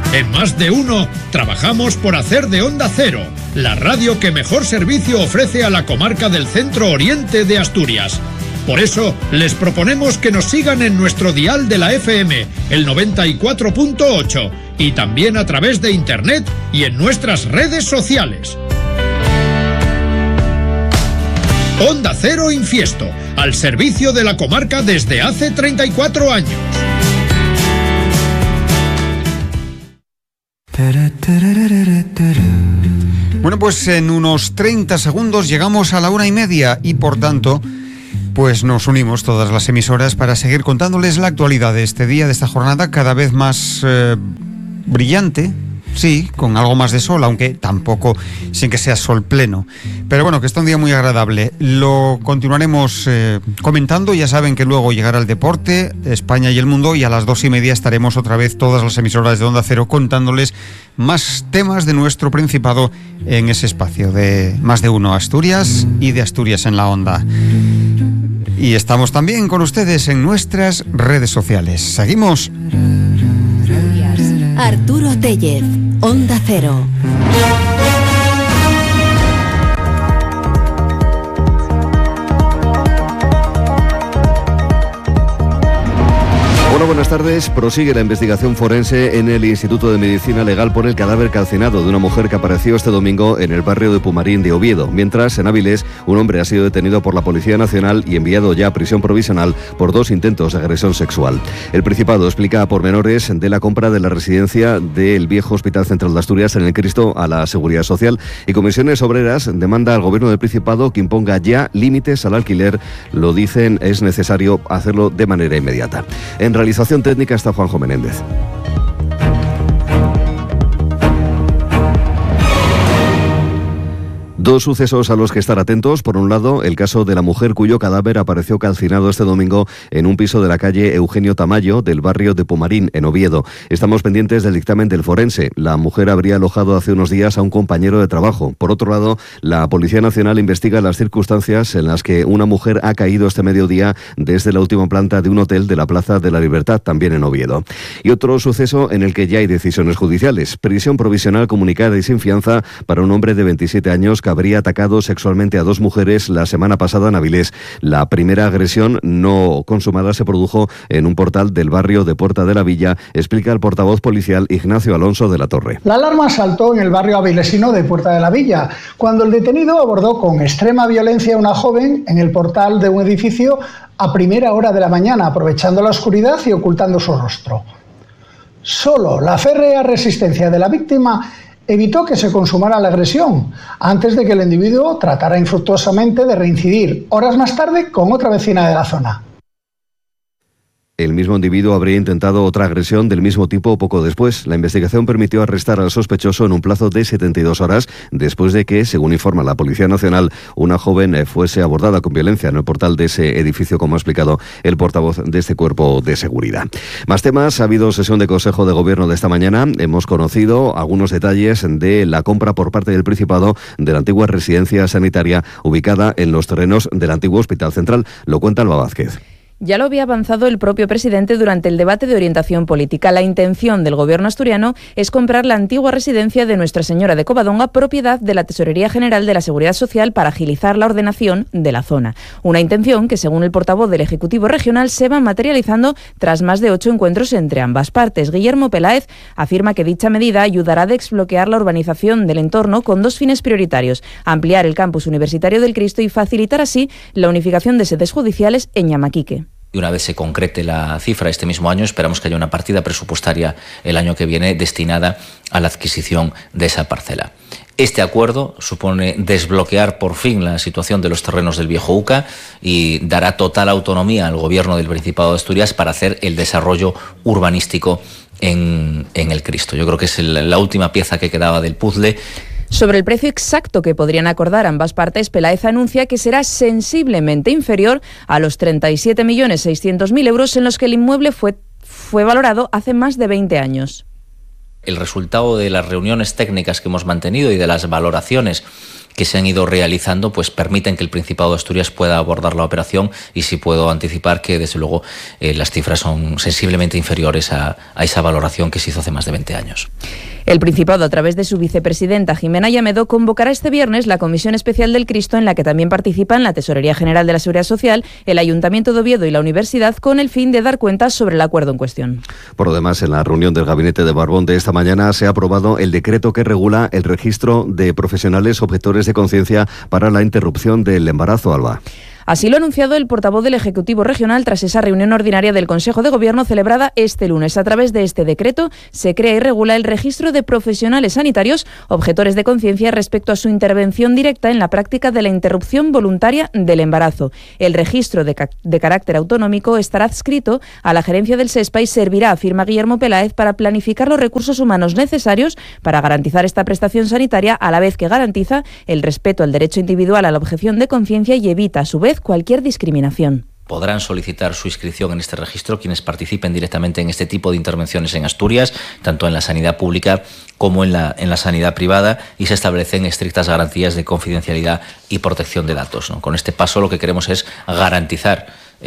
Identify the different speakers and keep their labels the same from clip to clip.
Speaker 1: En Más de Uno trabajamos por hacer de Onda Cero la radio que mejor servicio ofrece a la comarca del Centro Oriente de Asturias. Por eso les proponemos que nos sigan en nuestro dial de la FM, el 94.8, y también a través de internet y en nuestras redes sociales. Onda Cero Infiesto, al servicio de la comarca desde hace 34 años.
Speaker 2: Bueno, pues en unos 30 segundos llegamos a la 1:30 y por tanto, pues nos unimos todas las emisoras para seguir contándoles la actualidad de este día, de esta jornada cada vez más brillante. Sí, con algo más de sol, aunque tampoco sin que sea sol pleno. Pero bueno, que está un día muy agradable. Lo continuaremos comentando. Ya saben que luego llegará el deporte, España y el mundo, y a las 2:30 estaremos otra vez todas las emisoras de Onda Cero contándoles más temas de nuestro Principado en ese espacio de Más de Uno Asturias y de Asturias en la Onda. Y estamos también con ustedes en nuestras redes sociales. Seguimos.
Speaker 3: Arturo Tellez, Onda Cero.
Speaker 4: Hola, buenas tardes. Prosigue la investigación forense en el Instituto de Medicina Legal por el cadáver calcinado de una mujer que apareció este domingo en el barrio de Pumarín de Oviedo. Mientras, en Avilés, un hombre ha sido detenido por la Policía Nacional y enviado ya a prisión provisional por 2 intentos de agresión sexual. El Principado explica a pormenores de la compra de la residencia del viejo Hospital Central de Asturias en el Cristo a la Seguridad Social, y Comisiones Obreras demanda al Gobierno del Principado que imponga ya límites al alquiler. Lo dicen, es necesario hacerlo de manera inmediata. En realización técnica está Juanjo Menéndez. 2 sucesos a los que estar atentos. Por un lado, el caso de la mujer cuyo cadáver apareció calcinado este domingo en un piso de la calle Eugenio Tamayo del barrio de Pumarín, en Oviedo. Estamos pendientes del dictamen del forense. La mujer habría alojado hace unos días a un compañero de trabajo. Por otro lado, la Policía Nacional investiga las circunstancias en las que una mujer ha caído este mediodía desde la última planta de un hotel de la Plaza de la Libertad, también en Oviedo. Y otro suceso en el que ya hay decisiones judiciales. Prisión provisional comunicada y sin fianza para un hombre de 27 años que habría atacado sexualmente a 2 mujeres la semana pasada en Avilés. La primera agresión no consumada se produjo en un portal del barrio de Puerta de la Villa, explica el portavoz policial Ignacio Alonso de la Torre.
Speaker 5: La alarma saltó en el barrio avilesino de Puerta de la Villa, cuando el detenido abordó con extrema violencia a una joven en el portal de un edificio a primera hora de la mañana, aprovechando la oscuridad y ocultando su rostro. Solo la férrea resistencia de la víctima evitó que se consumara la agresión, antes de que el individuo tratara infructuosamente de reincidir horas más tarde con otra vecina de la zona.
Speaker 4: El mismo individuo habría intentado otra agresión del mismo tipo poco después. La investigación permitió arrestar al sospechoso en un plazo de 72 horas después de que, según informa la Policía Nacional, una joven fuese abordada con violencia en el portal de ese edificio, como ha explicado el portavoz de este cuerpo de seguridad. Más temas. Ha habido sesión de Consejo de Gobierno de esta mañana. Hemos conocido algunos detalles de la compra por parte del Principado de la antigua residencia sanitaria ubicada en los terrenos del antiguo Hospital Central. Lo cuenta Alba Vázquez.
Speaker 6: Ya lo había avanzado el propio presidente durante el debate de orientación política. La intención del gobierno asturiano es comprar la antigua residencia de Nuestra Señora de Covadonga, propiedad de la Tesorería General de la Seguridad Social, para agilizar la ordenación de la zona. Una intención que, según el portavoz del Ejecutivo Regional, se va materializando tras más de 8 encuentros entre ambas partes. Guillermo Peláez afirma que dicha medida ayudará a desbloquear la urbanización del entorno con 2 fines prioritarios: ampliar el campus universitario del Cristo y facilitar así la unificación de sedes judiciales en Llamaquique.
Speaker 7: Y una vez se concrete la cifra este mismo año, esperamos que haya una partida presupuestaria el año que viene destinada a la adquisición de esa parcela. Este acuerdo supone desbloquear por fin la situación de los terrenos del viejo UCA y dará total autonomía al Gobierno del Principado de Asturias para hacer el desarrollo urbanístico en el Cristo. Yo creo que es la última pieza que quedaba del puzzle.
Speaker 6: Sobre el precio exacto que podrían acordar ambas partes, Peláez anuncia que será sensiblemente inferior a los 37.600.000 euros en los que el inmueble fue valorado hace más de 20 años.
Speaker 7: El resultado de las reuniones técnicas que hemos mantenido y de las valoraciones que se han ido realizando pues permiten que el Principado de Asturias pueda abordar la operación, y sí puedo anticipar que desde luego las cifras son sensiblemente inferiores a esa valoración que se hizo hace más de 20 años.
Speaker 6: El Principado, a través de su vicepresidenta Jimena Llamedo, convocará este viernes la Comisión Especial del Cristo, en la que también participan la Tesorería General de la Seguridad Social, el Ayuntamiento de Oviedo y la Universidad, con el fin de dar cuenta sobre el acuerdo en cuestión.
Speaker 4: Por lo demás, en la reunión del gabinete de Barbón de esta mañana se ha aprobado el decreto que regula el registro de profesionales objetores de conciencia para la interrupción del embarazo, Alba.
Speaker 6: Así lo ha anunciado el portavoz del Ejecutivo Regional tras esa reunión ordinaria del Consejo de Gobierno celebrada este lunes. A través de este decreto se crea y regula el registro de profesionales sanitarios objetores de conciencia respecto a su intervención directa en la práctica de la interrupción voluntaria del embarazo. El registro de carácter autonómico estará adscrito a la gerencia del SESPA y servirá, afirma Guillermo Peláez, para planificar los recursos humanos necesarios para garantizar esta prestación sanitaria, a la vez que garantiza el respeto al derecho individual a la objeción de conciencia y evita, a su vez, cualquier discriminación.
Speaker 7: Podrán solicitar su inscripción en este registro quienes participen directamente en este tipo de intervenciones en Asturias, tanto en la sanidad pública como en la sanidad privada, y se establecen estrictas garantías de confidencialidad y protección de datos, ¿no? Con este paso lo que queremos es garantizar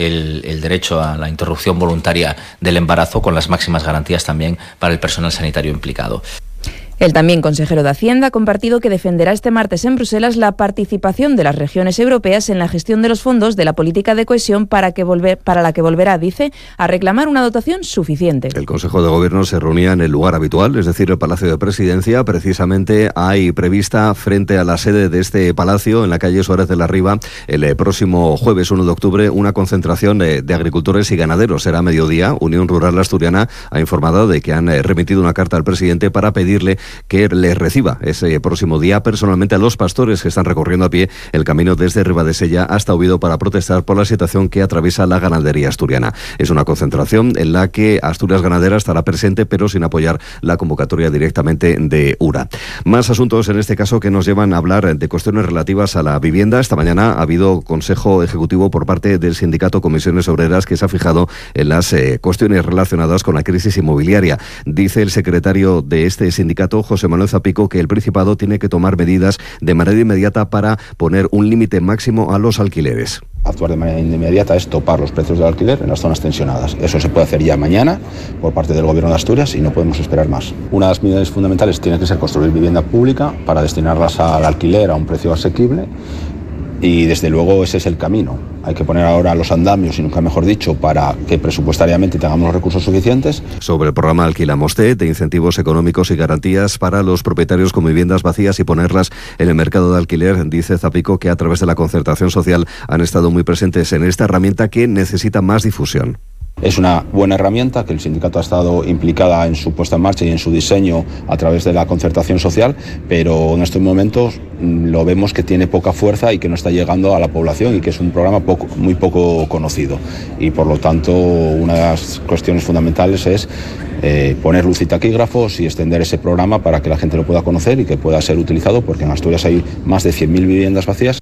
Speaker 7: el derecho a la interrupción voluntaria del embarazo, con las máximas garantías también para el personal sanitario implicado.
Speaker 6: El también consejero de Hacienda ha compartido que defenderá este martes en Bruselas la participación de las regiones europeas en la gestión de los fondos de la política de cohesión, para la que volverá, dice, a reclamar una dotación suficiente.
Speaker 4: El Consejo de Gobierno se reunía en el lugar habitual, es decir, el Palacio de Presidencia. Precisamente hay prevista, frente a la sede de este palacio, en la calle Suárez de la Riva, el próximo jueves 1 de octubre, una concentración de agricultores y ganaderos. Será a mediodía. Unión Rural Asturiana ha informado de que han remitido una carta al presidente para pedirle que les reciba ese próximo día personalmente a los pastores que están recorriendo a pie el camino desde Ribadesella hasta Oviedo para protestar por la situación que atraviesa la ganadería asturiana. Es una concentración en la que Asturias Ganadera estará presente, pero sin apoyar la convocatoria directamente de URA. Más asuntos en este caso que nos llevan a hablar de cuestiones relativas a la vivienda. Esta mañana ha habido consejo ejecutivo por parte del sindicato Comisiones Obreras, que se ha fijado en las cuestiones relacionadas con la crisis inmobiliaria. Dice el secretario de este sindicato, José Manuel Zapico, que el Principado tiene que tomar medidas de manera inmediata para poner un límite máximo a los alquileres.
Speaker 8: Actuar de manera inmediata es topar los precios del alquiler en las zonas tensionadas. Eso se puede hacer ya mañana por parte del Gobierno de Asturias y no podemos esperar más. Una de las medidas fundamentales tiene que ser construir vivienda pública para destinarlas al alquiler a un precio asequible. Y desde luego ese es el camino. Hay que poner ahora los andamios, y nunca mejor dicho, para que presupuestariamente tengamos los recursos suficientes.
Speaker 4: Sobre el programa Alquilamos T, de incentivos económicos y garantías para los propietarios con viviendas vacías y ponerlas en el mercado de alquiler, dice Zapico que a través de la concertación social han estado muy presentes en esta herramienta que necesita más difusión.
Speaker 8: Es una buena herramienta que el sindicato ha estado implicada en su puesta en marcha y en su diseño a través de la concertación social, pero en estos momentos lo vemos que tiene poca fuerza y que no está llegando a la población, y que es un programa muy poco conocido. Y por lo tanto, una de las cuestiones fundamentales es poner luz y taquígrafos y extender ese programa para que la gente lo pueda conocer y que pueda ser utilizado, porque en Asturias hay más de 100.000 viviendas vacías.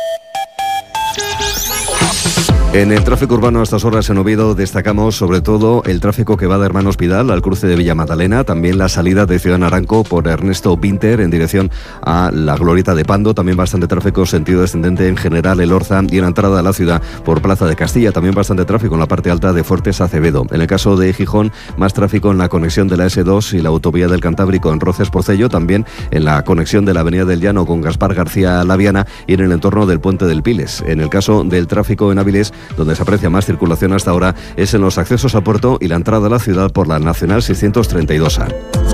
Speaker 4: En el tráfico urbano a estas horas en Oviedo destacamos sobre todo el tráfico que va de Hermanos Pidal al cruce de Villa Magdalena, también la salida de Ciudad Naranco por Ernesto Vinter en dirección a la Glorieta de Pando, también bastante tráfico sentido descendente en general el Orza, y en la entrada a la ciudad por Plaza de Castilla, también bastante tráfico en la parte alta de Fuertes Acevedo. En el caso de Gijón, más tráfico en la conexión de la S2 y la autovía del Cantábrico en Roces Porcello, también en la conexión de la Avenida del Llano con Gaspar García Laviana y en el entorno del Puente del Piles. En el caso del tráfico en Avilés, donde se aprecia más circulación hasta ahora, es en los accesos a puerto y la entrada a la ciudad por la Nacional 632A.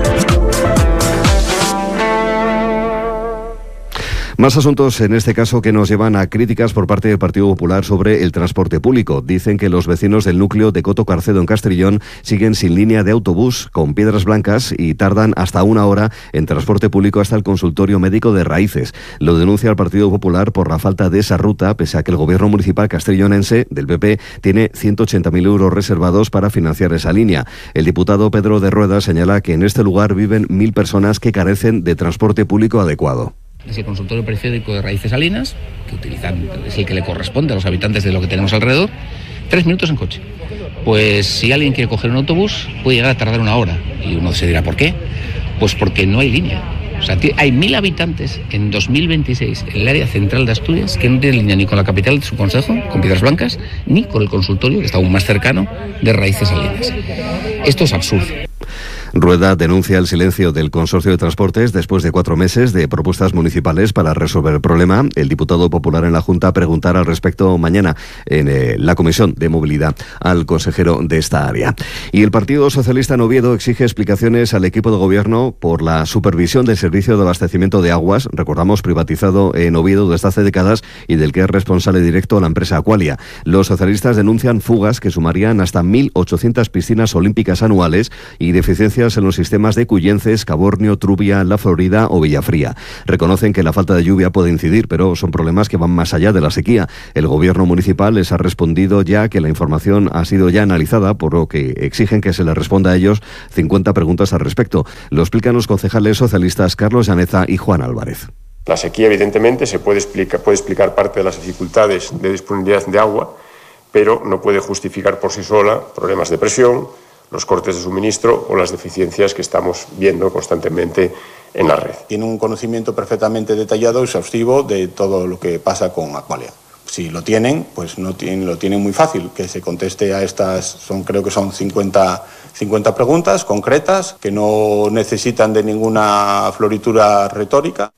Speaker 4: Más asuntos en este caso que nos llevan a críticas por parte del Partido Popular sobre el transporte público. Dicen que los vecinos del núcleo de Coto Carcedo en Castrillón siguen sin línea de autobús con Piedras Blancas y tardan hasta 1 hora en transporte público hasta el consultorio médico de Raíces. Lo denuncia el Partido Popular por la falta de esa ruta, pese a que el gobierno municipal castrillonense del PP tiene 180.000 euros reservados para financiar esa línea. El diputado Pedro de Rueda señala que en este lugar viven 1.000 personas que carecen de transporte público adecuado.
Speaker 9: Es el consultorio periférico de Raíces Salinas, que utilizan, es el que le corresponde a los habitantes de lo que tenemos alrededor, 3 minutos en coche. Pues si alguien quiere coger un autobús, puede llegar a tardar 1 hora. Y uno se dirá, ¿por qué? Pues porque no hay línea. O sea, hay 1.000 habitantes en 2026 en el área central de Asturias que no tienen línea ni con la capital de su concejo, con Piedras Blancas, ni con el consultorio, que está aún más cercano, de Raíces Salinas. Esto es absurdo.
Speaker 4: Rueda denuncia el silencio del Consorcio de Transportes después de 4 meses de propuestas municipales para resolver el problema. El diputado popular en la Junta preguntará al respecto mañana en la Comisión de Movilidad al consejero de esta área. Y el Partido Socialista en Oviedo exige explicaciones al equipo de gobierno por la supervisión del servicio de abastecimiento de aguas, recordamos, privatizado en Oviedo desde hace décadas y del que es responsable directo la empresa Aqualia. Los socialistas denuncian fugas que sumarían hasta 1.800 piscinas olímpicas anuales y deficiencias en los sistemas de Cullences, Cabornio, Trubia, La Florida o Villafría. Reconocen que la falta de lluvia puede incidir, pero son problemas que van más allá de la sequía. El gobierno municipal les ha respondido ya que la información ha sido ya analizada, por lo que exigen que se les responda a ellos 50 preguntas al respecto. Lo explican los concejales socialistas Carlos Llaneza y Juan Álvarez.
Speaker 10: La sequía, evidentemente, puede explicar parte de las dificultades de disponibilidad de agua, pero no puede justificar por sí sola problemas de presión, los cortes de suministro o las deficiencias que estamos viendo constantemente en la red.
Speaker 11: Tiene un conocimiento perfectamente detallado y exhaustivo de todo lo que pasa con Aqualia. Si lo tienen, pues lo tienen muy fácil, que se conteste a estas, creo que son 50 preguntas concretas que no necesitan de ninguna floritura retórica.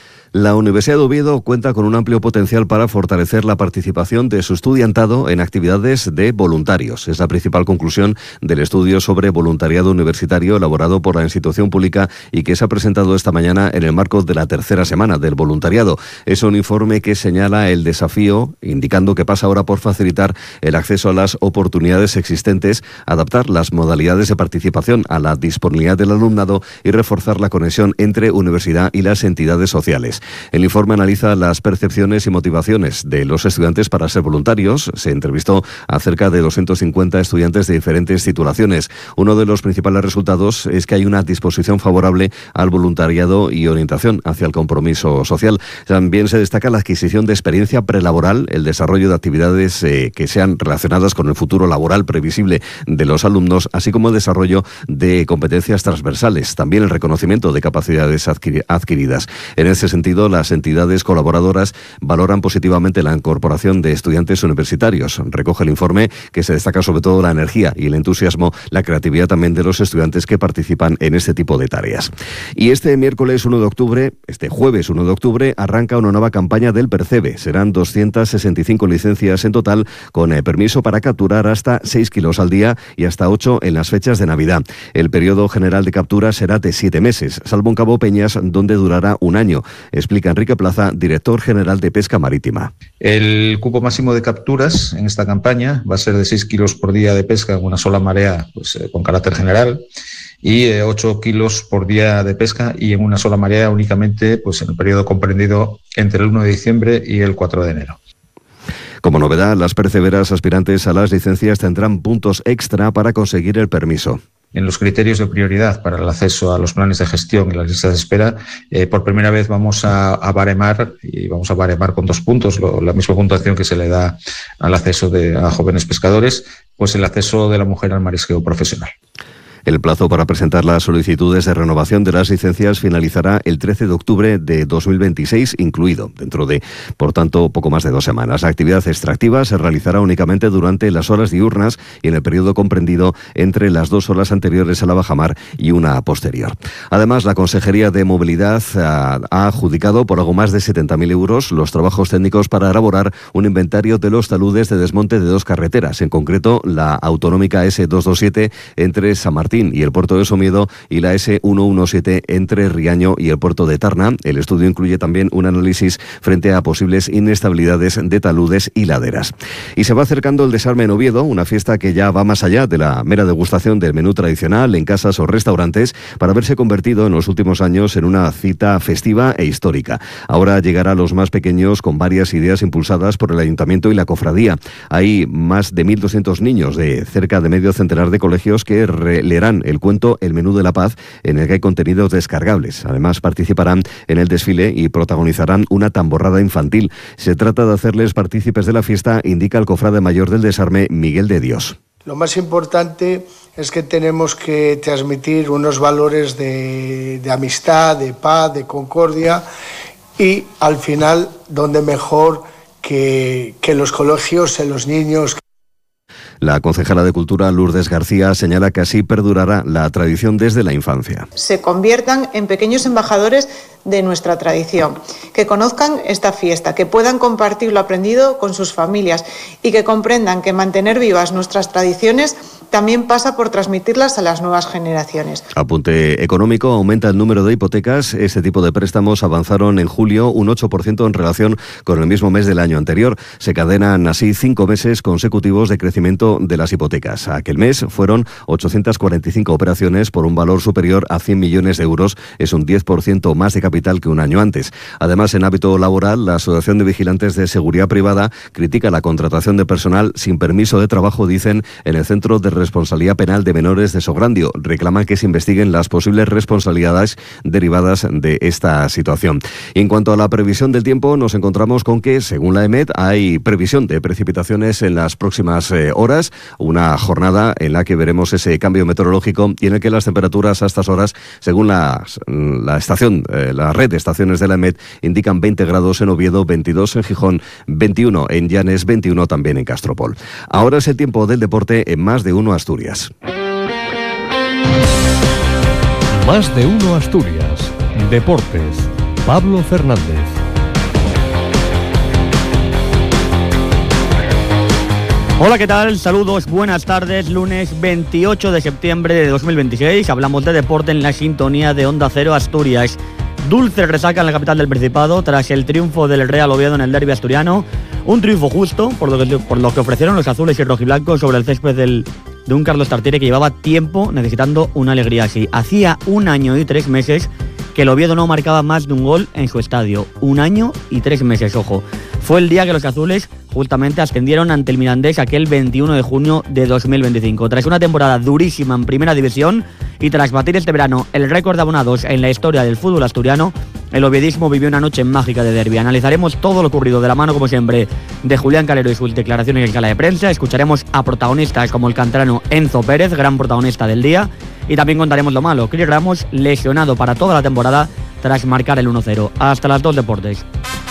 Speaker 4: La Universidad de Oviedo cuenta con un amplio potencial para fortalecer la participación de su estudiantado en actividades de voluntarios. Es la principal conclusión del estudio sobre voluntariado universitario elaborado por la institución pública y que se ha presentado esta mañana en el marco de la tercera semana del voluntariado. Es un informe que señala el desafío, indicando que pasa ahora por facilitar el acceso a las oportunidades existentes, adaptar las modalidades de participación a la disponibilidad del alumnado y reforzar la conexión entre universidad y las entidades sociales. El informe analiza las percepciones y motivaciones de los estudiantes para ser voluntarios. Se entrevistó a cerca de 250 estudiantes de diferentes titulaciones. Uno de los principales resultados es que hay una disposición favorable al voluntariado y orientación hacia el compromiso social. También se destaca la adquisición de experiencia prelaboral, el desarrollo de actividades que sean relacionadas con el futuro laboral previsible de los alumnos, así como el desarrollo de competencias transversales. También el reconocimiento de capacidades adquiridas. En ese sentido, las entidades colaboradoras valoran positivamente la incorporación de estudiantes universitarios. Recoge el informe que se destaca sobre todo la energía y el entusiasmo, la creatividad también de los estudiantes que participan en este tipo de tareas. Y este jueves 1 de octubre, arranca una nueva campaña del Percebe. Serán 265 licencias en total, con permiso para capturar hasta 6 kilos al día y hasta 8 en las fechas de Navidad. El periodo general de captura será de 7 meses, salvo en Cabo Peñas, donde durará un año. Explica Enrique Plaza, director general de Pesca Marítima.
Speaker 12: El cupo máximo de capturas en esta campaña va a ser de 6 kilos por día de pesca en una sola marea, con carácter general, y 8 kilos por día de pesca y en una sola marea únicamente en el periodo comprendido entre el 1 de diciembre y el 4 de enero.
Speaker 4: Como novedad, las perceberas aspirantes a las licencias tendrán puntos extra para conseguir el permiso.
Speaker 12: En los criterios de prioridad para el acceso a los planes de gestión y las listas de espera, por primera vez vamos a baremar con 2 puntos, la misma puntuación que se le da al acceso a jóvenes pescadores, el acceso de la mujer al marisqueo profesional.
Speaker 4: El plazo para presentar las solicitudes de renovación de las licencias finalizará el 13 de octubre de 2026, incluido, dentro de, por tanto, poco más de 2 semanas. La actividad extractiva se realizará únicamente durante las horas diurnas y en el periodo comprendido entre las 2 horas anteriores a la bajamar y una posterior. Además, la Consejería de Movilidad ha adjudicado por algo más de 70.000 euros los trabajos técnicos para elaborar un inventario de los taludes de desmonte de 2 carreteras, en concreto la autonómica S227 entre San Martín y el puerto de Somiedo y la S117 entre Riaño y el puerto de Tarna. El estudio incluye también un análisis frente a posibles inestabilidades de taludes y laderas. Y se va acercando el desarme en Oviedo, una fiesta que ya va más allá de la mera degustación del menú tradicional en casas o restaurantes, para haberse convertido en los últimos años en una cita festiva e histórica. Ahora llegará a los más pequeños con varias ideas impulsadas por el Ayuntamiento y la Cofradía. Hay más de 1.200 niños de cerca de medio centenar de colegios que leerán el cuento El menú de la paz, en el que hay contenidos descargables. Además, participarán en el desfile y protagonizarán una tamborrada infantil. Se trata de hacerles partícipes de la fiesta, indica el cofrade mayor del desarme, Miguel de Dios.
Speaker 13: Lo más importante es que tenemos que transmitir unos valores de amistad, de paz, de concordia, y al final, donde mejor que en los colegios, en los niños.
Speaker 4: La concejala de Cultura, Lourdes García, señala que así perdurará la tradición desde la infancia.
Speaker 14: Se conviertan en pequeños embajadores de nuestra tradición, que conozcan esta fiesta, que puedan compartir lo aprendido con sus familias y que comprendan que mantener vivas nuestras tradiciones también pasa por transmitirlas a las nuevas generaciones.
Speaker 4: Apunte económico: aumenta el número de hipotecas. Este tipo de préstamos avanzaron en julio un 8% en relación con el mismo mes del año anterior. Se cadenan así 5 meses consecutivos de crecimiento de las hipotecas. Aquel mes fueron 845 operaciones por un valor superior a 100 millones de euros. Es un 10% más de capital que un año antes. Además, en ámbito laboral, la Asociación de Vigilantes de Seguridad Privada critica la contratación de personal sin permiso de trabajo, dicen, en el Centro de Responsabilidad Penal de Menores de Sograndio. Reclaman que se investiguen las posibles responsabilidades derivadas de esta situación. Y en cuanto a la previsión del tiempo, nos encontramos con que, según la EMET, hay previsión de precipitaciones en las próximas horas, una jornada en la que veremos ese cambio meteorológico y en el que las temperaturas a estas horas, según la red de estaciones de la EMET, indican 20 grados en Oviedo, 22 en Gijón, 21 en Llanes, 21 también en Castropol. Ahora es el tiempo del deporte en Más de Uno Asturias.
Speaker 15: Más de Uno Asturias. Deportes. Pablo Fernández.
Speaker 16: Hola, ¿qué tal? Saludos, buenas tardes. Lunes 28 de septiembre de 2026. Hablamos de deporte en la sintonía de Onda Cero Asturias. Dulce resaca en la capital del Principado tras el triunfo del Real Oviedo en el derbi asturiano. Un triunfo justo por lo que ofrecieron los azules y rojiblancos sobre el césped de un Carlos Tartiere que llevaba tiempo necesitando una alegría así. Hacía 1 año y 3 meses que el Oviedo no marcaba más de un gol en su estadio. 1 año y 3 meses, ojo. Fue el día que los azules justamente ascendieron ante el Mirandés aquel 21 de junio de 2025. Tras una temporada durísima en Primera División y tras batir este verano el récord de abonados en la historia del fútbol asturiano, el oviedismo vivió una noche mágica de derbi. Analizaremos todo lo ocurrido de la mano, como siempre, de Julián Calero y sus declaraciones en sala de prensa. Escucharemos a protagonistas como el canterano Enzo Pérez, gran protagonista del día. Y también contaremos lo malo: Cris Ramos, lesionado para toda la temporada tras marcar el 1-0. Hasta las 2 deportes.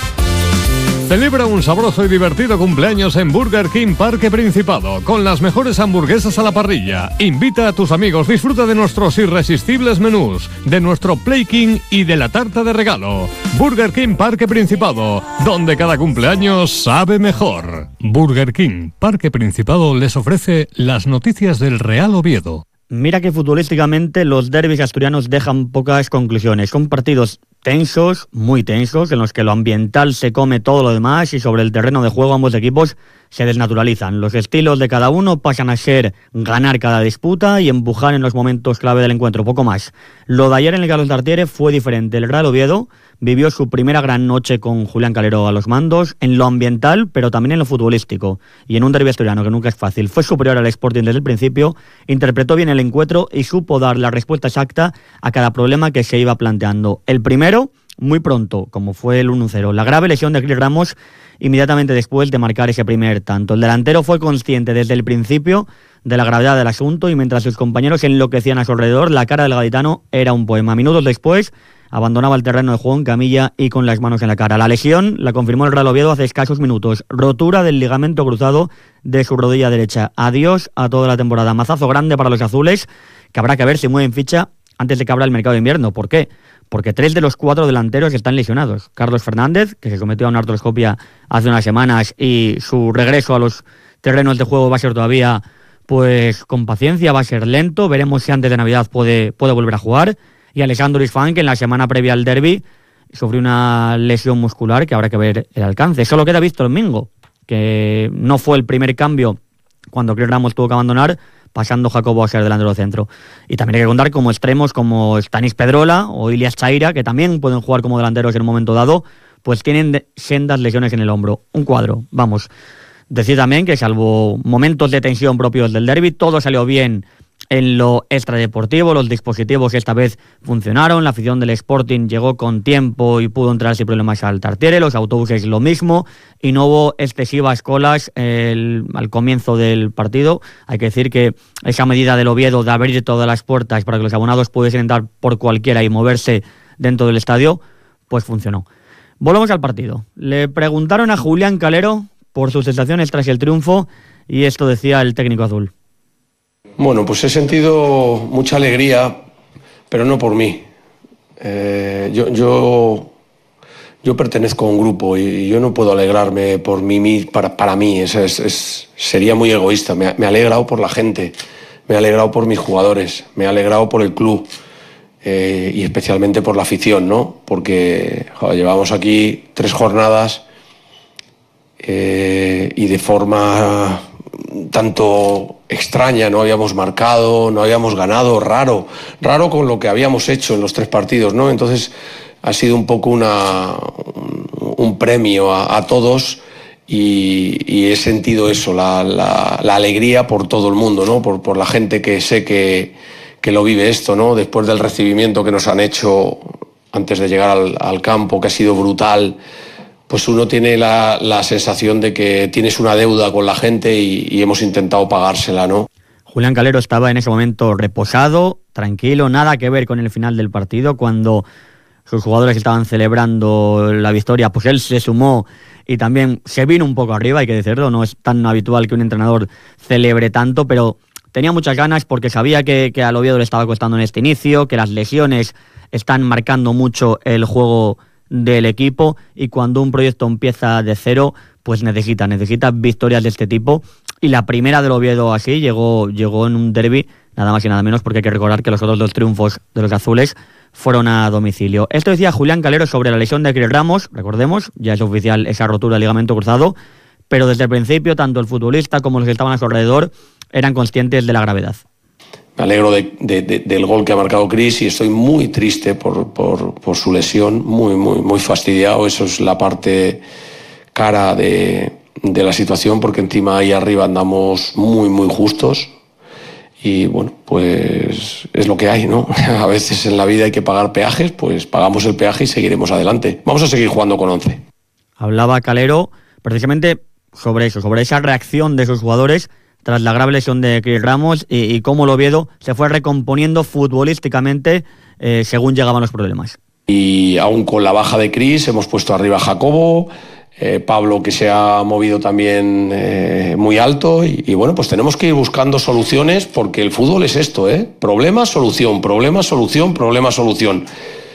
Speaker 15: Celebra un sabroso y divertido cumpleaños en Burger King Parque Principado, con las mejores hamburguesas a la parrilla. Invita a tus amigos, disfruta de nuestros irresistibles menús, de nuestro Play King y de la tarta de regalo. Burger King Parque Principado, donde cada cumpleaños sabe mejor. Burger King Parque Principado les ofrece las noticias del Real Oviedo.
Speaker 16: Mira que futbolísticamente los derbis asturianos dejan pocas conclusiones. Son partidos tensos, muy tensos, en los que lo ambiental se come todo lo demás y sobre el terreno de juego ambos equipos se desnaturalizan. Los estilos de cada uno pasan a ser ganar cada disputa y empujar en los momentos clave del encuentro, poco más. Lo de ayer en el Carlos Tartiere fue diferente. El Real Oviedo vivió su primera gran noche con Julián Calero a los mandos, en lo ambiental, pero también en lo futbolístico. Y en un derbi asturiano que nunca es fácil. Fue superior al Sporting desde el principio, interpretó bien el encuentro y supo dar la respuesta exacta a cada problema que se iba planteando. El primero, muy pronto, como fue el 1-0. La grave lesión de Cris Ramos inmediatamente después de marcar ese primer tanto. El delantero fue consciente desde el principio de la gravedad del asunto y mientras sus compañeros enloquecían a su alrededor, la cara del gaditano era un poema. Minutos después abandonaba el terreno de juego en camilla y con las manos en la cara. La lesión la confirmó el Real Oviedo hace escasos minutos. Rotura del ligamento cruzado de su rodilla derecha. Adiós a toda la temporada. Mazazo grande para los azules, que habrá que ver si mueven ficha antes de que abra el mercado de invierno. ¿Por qué? Porque 3 de los 4 delanteros están lesionados. Carlos Fernández, que se sometió a una artroscopia hace unas semanas y su regreso a los terrenos de juego va a ser todavía, pues, con paciencia, va a ser lento. Veremos si antes de Navidad puede volver a jugar. Y Alessandro Isfán, que en la semana previa al derbi sufrió una lesión muscular que habrá que ver el alcance. Solo queda Víctor Mingo, que no fue el primer cambio cuando Cris Ramos tuvo que abandonar, pasando Jacobo a ser delantero centro. Y también hay que contar como extremos como Stanis Pedrola o Ilias Chaira, que también pueden jugar como delanteros en un momento dado, pues tienen sendas lesiones en el hombro. Un cuadro, vamos. Decir también que salvo momentos de tensión propios del derbi, todo salió bien En lo extradeportivo, los dispositivos esta vez funcionaron, la afición del Sporting llegó con tiempo y pudo entrar sin problemas al Tartiere, los autobuses lo mismo, y no hubo excesivas colas al comienzo del partido. Hay que decir que esa medida del Oviedo de abrir todas las puertas para que los abonados pudiesen entrar por cualquiera y moverse dentro del estadio, pues funcionó. Volvemos al partido. Le preguntaron a Julián Calero por sus sensaciones tras el triunfo y esto decía el técnico azul.
Speaker 17: Bueno, pues he sentido mucha alegría, pero no por mí. Yo pertenezco a un grupo y yo no puedo alegrarme por mí para mí. Sería muy egoísta. Me he alegrado por la gente, me he alegrado por mis jugadores, me he alegrado por el club y especialmente por la afición, ¿no? Porque llevamos aquí 3 jornadas y de forma tanto extraña, no habíamos marcado, no habíamos ganado, raro con lo que habíamos hecho en los 3 partidos, ¿no? Entonces ha sido un poco un premio a todos y he sentido eso, la alegría por todo el mundo, ¿no? Por la gente que sé que lo vive esto, ¿no? Después del recibimiento que nos han hecho antes de llegar al campo, que ha sido brutal, pues uno tiene la sensación de que tienes una deuda con la gente y hemos intentado pagársela, ¿no?
Speaker 16: Julián Calero estaba en ese momento reposado, tranquilo, nada que ver con el final del partido. Cuando sus jugadores estaban celebrando la victoria, pues él se sumó y también se vino un poco arriba, hay que decirlo. No es tan habitual que un entrenador celebre tanto, pero tenía muchas ganas porque sabía que al Oviedo le estaba costando en este inicio, que las lesiones están marcando mucho el juego del equipo y cuando un proyecto empieza de cero, pues necesita victorias de este tipo. Y la primera del Oviedo así llegó en un derbi, nada más y nada menos, porque hay que recordar que los otros 2 triunfos de los azules fueron a domicilio. Esto decía Julián Calero sobre la lesión de Cris Ramos. Recordemos, ya es oficial esa rotura del ligamento cruzado, pero desde el principio tanto el futbolista como los que estaban a su alrededor eran conscientes de la gravedad.
Speaker 17: Me alegro del gol que ha marcado Cris y estoy muy triste por su lesión, muy fastidiado. Eso es la parte cara de la situación, porque encima ahí arriba andamos muy justos y bueno, pues es lo que hay, ¿no? A veces en la vida hay que pagar peajes, pues pagamos el peaje y seguiremos adelante. Vamos a seguir jugando con 11.
Speaker 16: Hablaba Calero precisamente sobre eso, sobre esa reacción de sus jugadores tras la grave lesión de Cris Ramos y cómo el Oviedo se fue recomponiendo futbolísticamente según llegaban los problemas.
Speaker 17: Y aún con la baja de Cris hemos puesto arriba a Jacobo, Pablo, que se ha movido también muy alto y bueno, pues tenemos que ir buscando soluciones porque el fútbol es esto, problema, solución, problema, solución, problema, solución.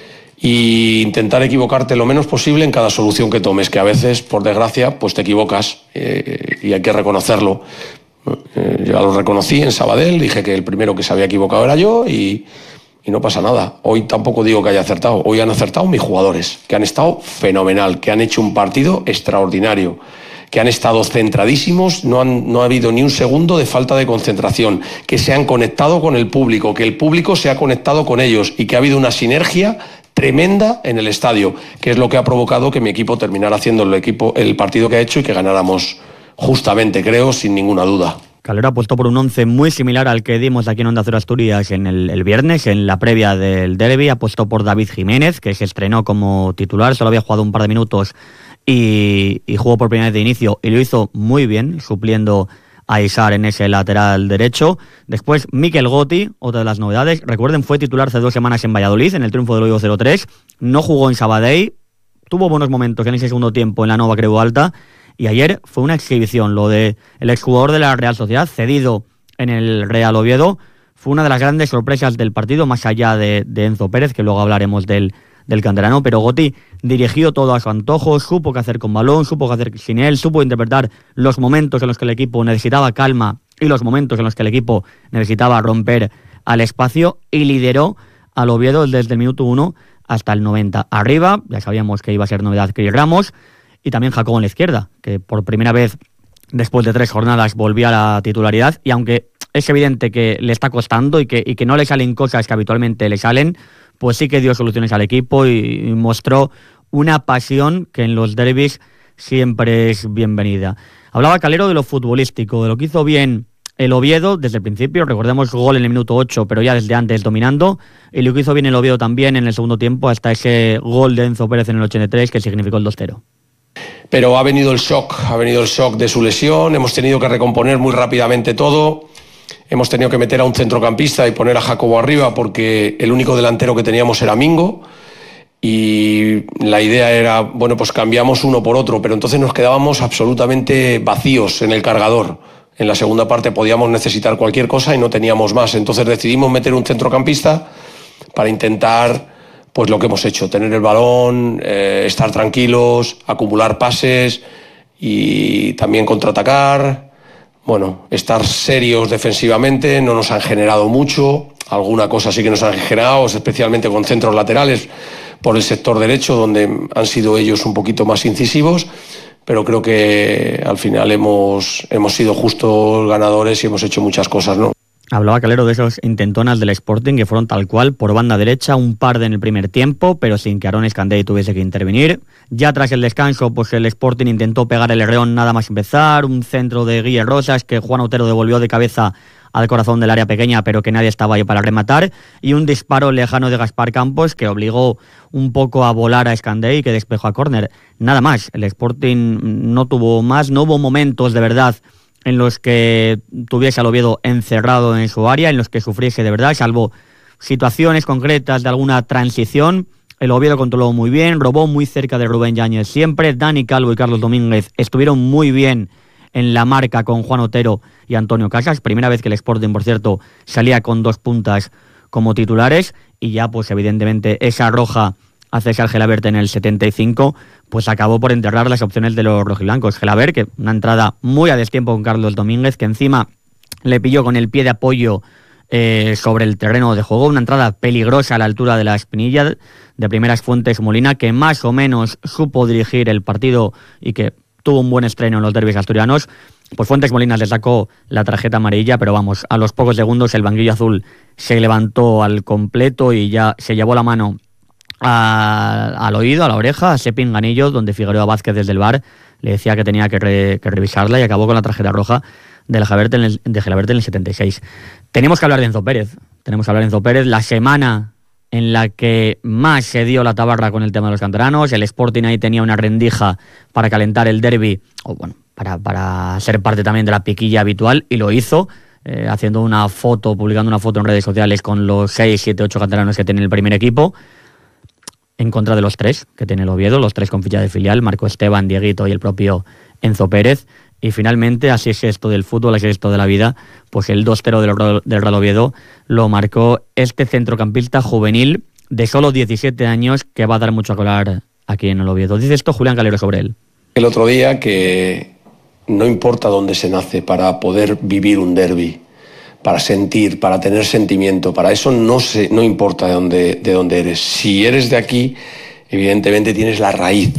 Speaker 17: Y intentar equivocarte lo menos posible en cada solución que tomes, que a veces, por desgracia, pues te equivocas y hay que reconocerlo. Yo lo reconocí en Sabadell, dije que el primero que se había equivocado era yo y no pasa nada. Hoy tampoco digo que haya acertado, hoy han acertado mis jugadores, que han estado fenomenal, que han hecho un partido extraordinario, que han estado centradísimos, no ha habido ni un segundo de falta de concentración, que se han conectado con el público, que el público se ha conectado con ellos y que ha habido una sinergia tremenda en el estadio, que es lo que ha provocado que mi equipo terminara haciendo el partido que ha hecho y que ganáramos justamente, creo, sin ninguna duda.
Speaker 16: Calero apostó por un 11 muy similar al que dimos aquí en Onda Cero Asturias en el viernes, en la previa del derbi. Apostó por David Jiménez, que se estrenó como titular, solo había jugado un par de minutos y jugó por primera vez de inicio y lo hizo muy bien, supliendo a Isar en ese lateral derecho. Después Mikel Gotti, otra de las novedades. Recuerden, fue titular hace 2 semanas en Valladolid, en el triunfo del Oviedo 0-3. No jugó en Sabadell, tuvo buenos momentos en ese segundo tiempo en la Nova Creu Alta. Y ayer fue una exhibición, lo de el exjugador de la Real Sociedad, cedido en el Real Oviedo, fue una de las grandes sorpresas del partido, más allá de Enzo Pérez, que luego hablaremos del canterano, pero Gotti dirigió todo a su antojo, supo qué hacer con balón, supo qué hacer sin él, supo interpretar los momentos en los que el equipo necesitaba calma y los momentos en los que el equipo necesitaba romper al espacio y lideró al Oviedo desde el minuto 1 hasta el 90. Arriba, ya sabíamos que iba a ser novedad Cris Ramos, y también Jacobo en la izquierda, que por primera vez después de 3 jornadas volvía a la titularidad, y aunque es evidente que le está costando y que no le salen cosas que habitualmente le salen, pues sí que dio soluciones al equipo y mostró una pasión que en los derbis siempre es bienvenida. Hablaba Calero de lo futbolístico, de lo que hizo bien el Oviedo desde el principio, recordemos gol en el minuto 8, pero ya desde antes dominando, y lo que hizo bien el Oviedo también en el segundo tiempo, hasta ese gol de Enzo Pérez en el 83 que significó el 2-0.
Speaker 17: Pero ha venido el shock de su lesión, hemos tenido que recomponer muy rápidamente todo, hemos tenido que meter a un centrocampista y poner a Jacobo arriba porque el único delantero que teníamos era Mingo, y la idea era, bueno, pues cambiamos uno por otro, pero entonces nos quedábamos absolutamente vacíos en el cargador. En la segunda parte podíamos necesitar cualquier cosa y no teníamos más. Entonces decidimos meter un centrocampista para intentar, pues lo que hemos hecho, tener el balón, estar tranquilos, acumular pases y también contraatacar. Bueno, estar serios defensivamente, no nos han generado mucho. Alguna cosa sí que nos han generado, especialmente con centros laterales por el sector derecho, donde han sido ellos un poquito más incisivos. Pero creo que al final hemos sido justos ganadores y hemos hecho muchas cosas, ¿no?
Speaker 16: Hablaba Calero de esos intentonas del Sporting que fueron tal cual por banda derecha, un par en el primer tiempo, pero sin que Aaron Escandé tuviese que intervenir. Ya tras el descanso, pues el Sporting intentó pegar el Herreón nada más empezar, un centro de Guille Rosas que Juan Otero devolvió de cabeza al corazón del área pequeña, pero que nadie estaba ahí para rematar, y un disparo lejano de Gaspar Campos que obligó un poco a volar a Escandé y que despejó a córner. Nada más, el Sporting no tuvo más, no hubo momentos de verdad en los que tuviese al Oviedo encerrado en su área, en los que sufriese de verdad, salvo situaciones concretas de alguna transición. El Oviedo controló muy bien, robó muy cerca de Rubén Yáñez siempre. Dani Calvo y Carlos Domínguez estuvieron muy bien en la marca con Juan Otero y Antonio Casas. Primera vez que el Sporting, por cierto, salía con 2 puntas como titulares, y ya pues evidentemente esa roja a César Gelabert en el 75 pues acabó por enterrar las opciones de los rojiblancos. Gelabert, que una entrada muy a destiempo con Carlos Domínguez, que encima le pilló con el pie de apoyo sobre el terreno de juego, una entrada peligrosa a la altura de la espinilla de Primeras Fuentes Molina, que más o menos supo dirigir el partido y que tuvo un buen estreno en los derbis asturianos. Pues Fuentes Molina le sacó la tarjeta amarilla, pero vamos, a los pocos segundos el banquillo azul se levantó al completo y ya se llevó la mano al oído, a la oreja, a ese pinganillo donde Figueroa Vázquez desde el VAR le decía que tenía que revisarla, y acabó con la tarjeta roja de Gelabert en el 76. Tenemos que hablar de Enzo Pérez, la semana en la que más se dio la tabarra con el tema de los canteranos. El Sporting ahí tenía una rendija para calentar el derbi, o bueno, para ser parte también de la piquilla habitual, y lo hizo, haciendo una foto, publicando una foto en redes sociales con los 6, 7, 8 canteranos que tiene el primer equipo, en contra de los 3 que tiene el Oviedo, los 3 con ficha de filial, Marco Esteban, Dieguito y el propio Enzo Pérez. Y finalmente, así es esto del fútbol, así es esto de la vida, pues el 2-0 del Real Oviedo lo marcó este centrocampista juvenil de solo 17 años que va a dar mucho a colar aquí en el Oviedo. Dice esto Julián Calero sobre él.
Speaker 17: El otro día que no importa dónde se nace para poder vivir un derbi, para sentir, para tener sentimiento, para eso no importa de dónde eres. Si eres de aquí, evidentemente tienes la raíz.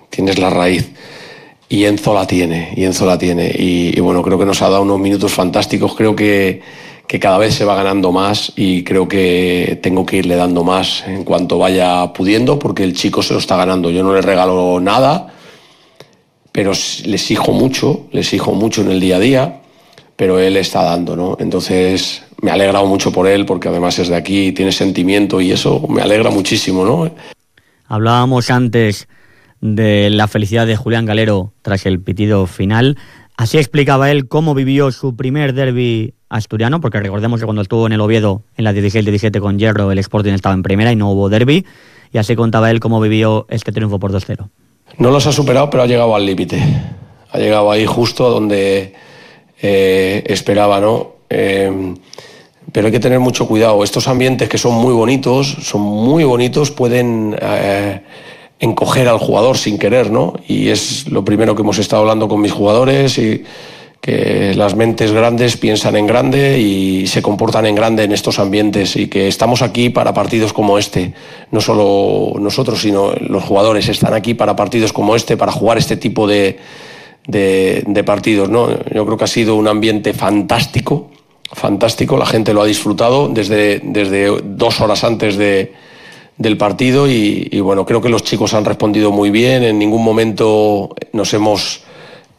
Speaker 17: Y Enzo la tiene. Y bueno, creo que nos ha dado unos minutos fantásticos. Creo que cada vez se va ganando más, y creo que tengo que irle dando más en cuanto vaya pudiendo, porque el chico se lo está ganando. Yo no le regalo nada, pero le exijo mucho en el día a día, pero él está dando, ¿no? Entonces me ha alegrado mucho por él, porque además es de aquí y tiene sentimiento, y eso me alegra muchísimo, ¿no?
Speaker 16: Hablábamos antes de la felicidad de Julián Calero tras el pitido final. Así explicaba él cómo vivió su primer derbi asturiano, porque recordemos que cuando estuvo en el Oviedo en la 16-17 con Hierro, el Sporting estaba en primera y no hubo derbi, y así contaba él cómo vivió este triunfo por 2-0.
Speaker 17: No los ha superado, pero ha llegado al límite. Ha llegado ahí justo donde esperaba, ¿no? Pero hay que tener mucho cuidado. Estos ambientes que son muy bonitos, pueden encoger al jugador sin querer, ¿no? Y es lo primero que hemos estado hablando con mis jugadores, y que las mentes grandes piensan en grande y se comportan en grande en estos ambientes, y que estamos aquí para partidos como este. No solo nosotros, sino los jugadores están aquí para partidos como este, para jugar este tipo de partidos, ¿no? Yo creo que ha sido un ambiente fantástico, la gente lo ha disfrutado desde 2 horas antes del partido, y bueno, creo que los chicos han respondido muy bien. En ningún momento nos hemos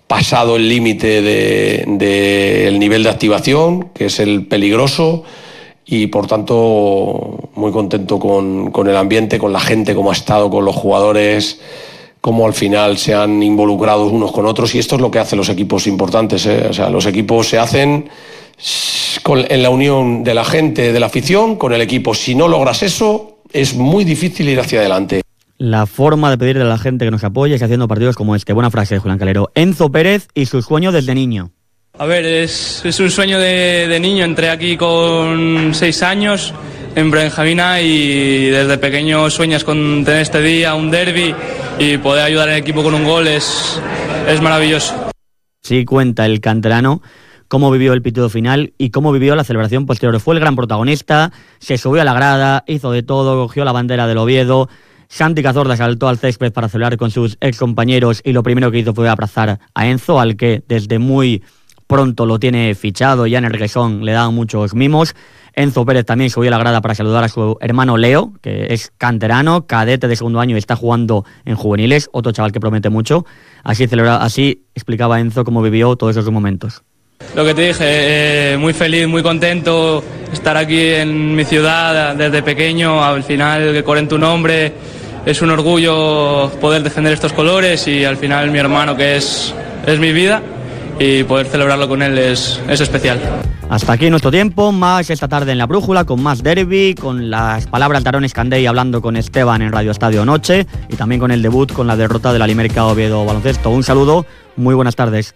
Speaker 17: pasado el límite del nivel de activación, que es el peligroso, y por tanto muy contento con el ambiente, con la gente, cómo ha estado, con los jugadores, cómo al final se han involucrado unos con otros, y esto es lo que hacen los equipos importantes, ¿eh? O sea, los equipos se hacen en la unión de la gente, de la afición, con el equipo. Si no logras eso, es muy difícil ir hacia adelante.
Speaker 16: La forma de pedirle a la gente que nos apoye es haciendo partidos como este. Buena frase de Julián Calero. Enzo Pérez y su sueño desde niño.
Speaker 18: A ver, es un sueño de niño. Entré aquí con 6 años en Benjamina y desde pequeño sueñas con tener este día, un derbi, y poder ayudar al equipo con un gol es maravilloso.
Speaker 16: Sí cuenta el canterano cómo vivió el pitido final y cómo vivió la celebración posterior. Fue el gran protagonista, se subió a la grada, hizo de todo, cogió la bandera del Oviedo. Santi Cazorla saltó al césped para celebrar con sus excompañeros y lo primero que hizo fue abrazar a Enzo, al que desde muy pronto lo tiene fichado, ya en el Reguesón le daban muchos mimos. Enzo Pérez también subió a la grada para saludar a su hermano Leo, que es canterano, cadete de segundo año y está jugando en juveniles, otro chaval que promete mucho. Así explicaba Enzo cómo vivió todos esos momentos.
Speaker 18: Lo que te dije, muy feliz, muy contento estar aquí en mi ciudad desde pequeño. Al final que corren tu nombre, es un orgullo poder defender estos colores, y al final mi hermano, que es mi vida, y poder celebrarlo con él es especial.
Speaker 16: Hasta aquí nuestro tiempo, más esta tarde en La Brújula, con más derbi, con las palabras de Aarón Escandey hablando con Esteban en Radio Estadio Noche, y también con el debut con la derrota de la Limerca Oviedo Baloncesto. Un saludo, muy buenas tardes.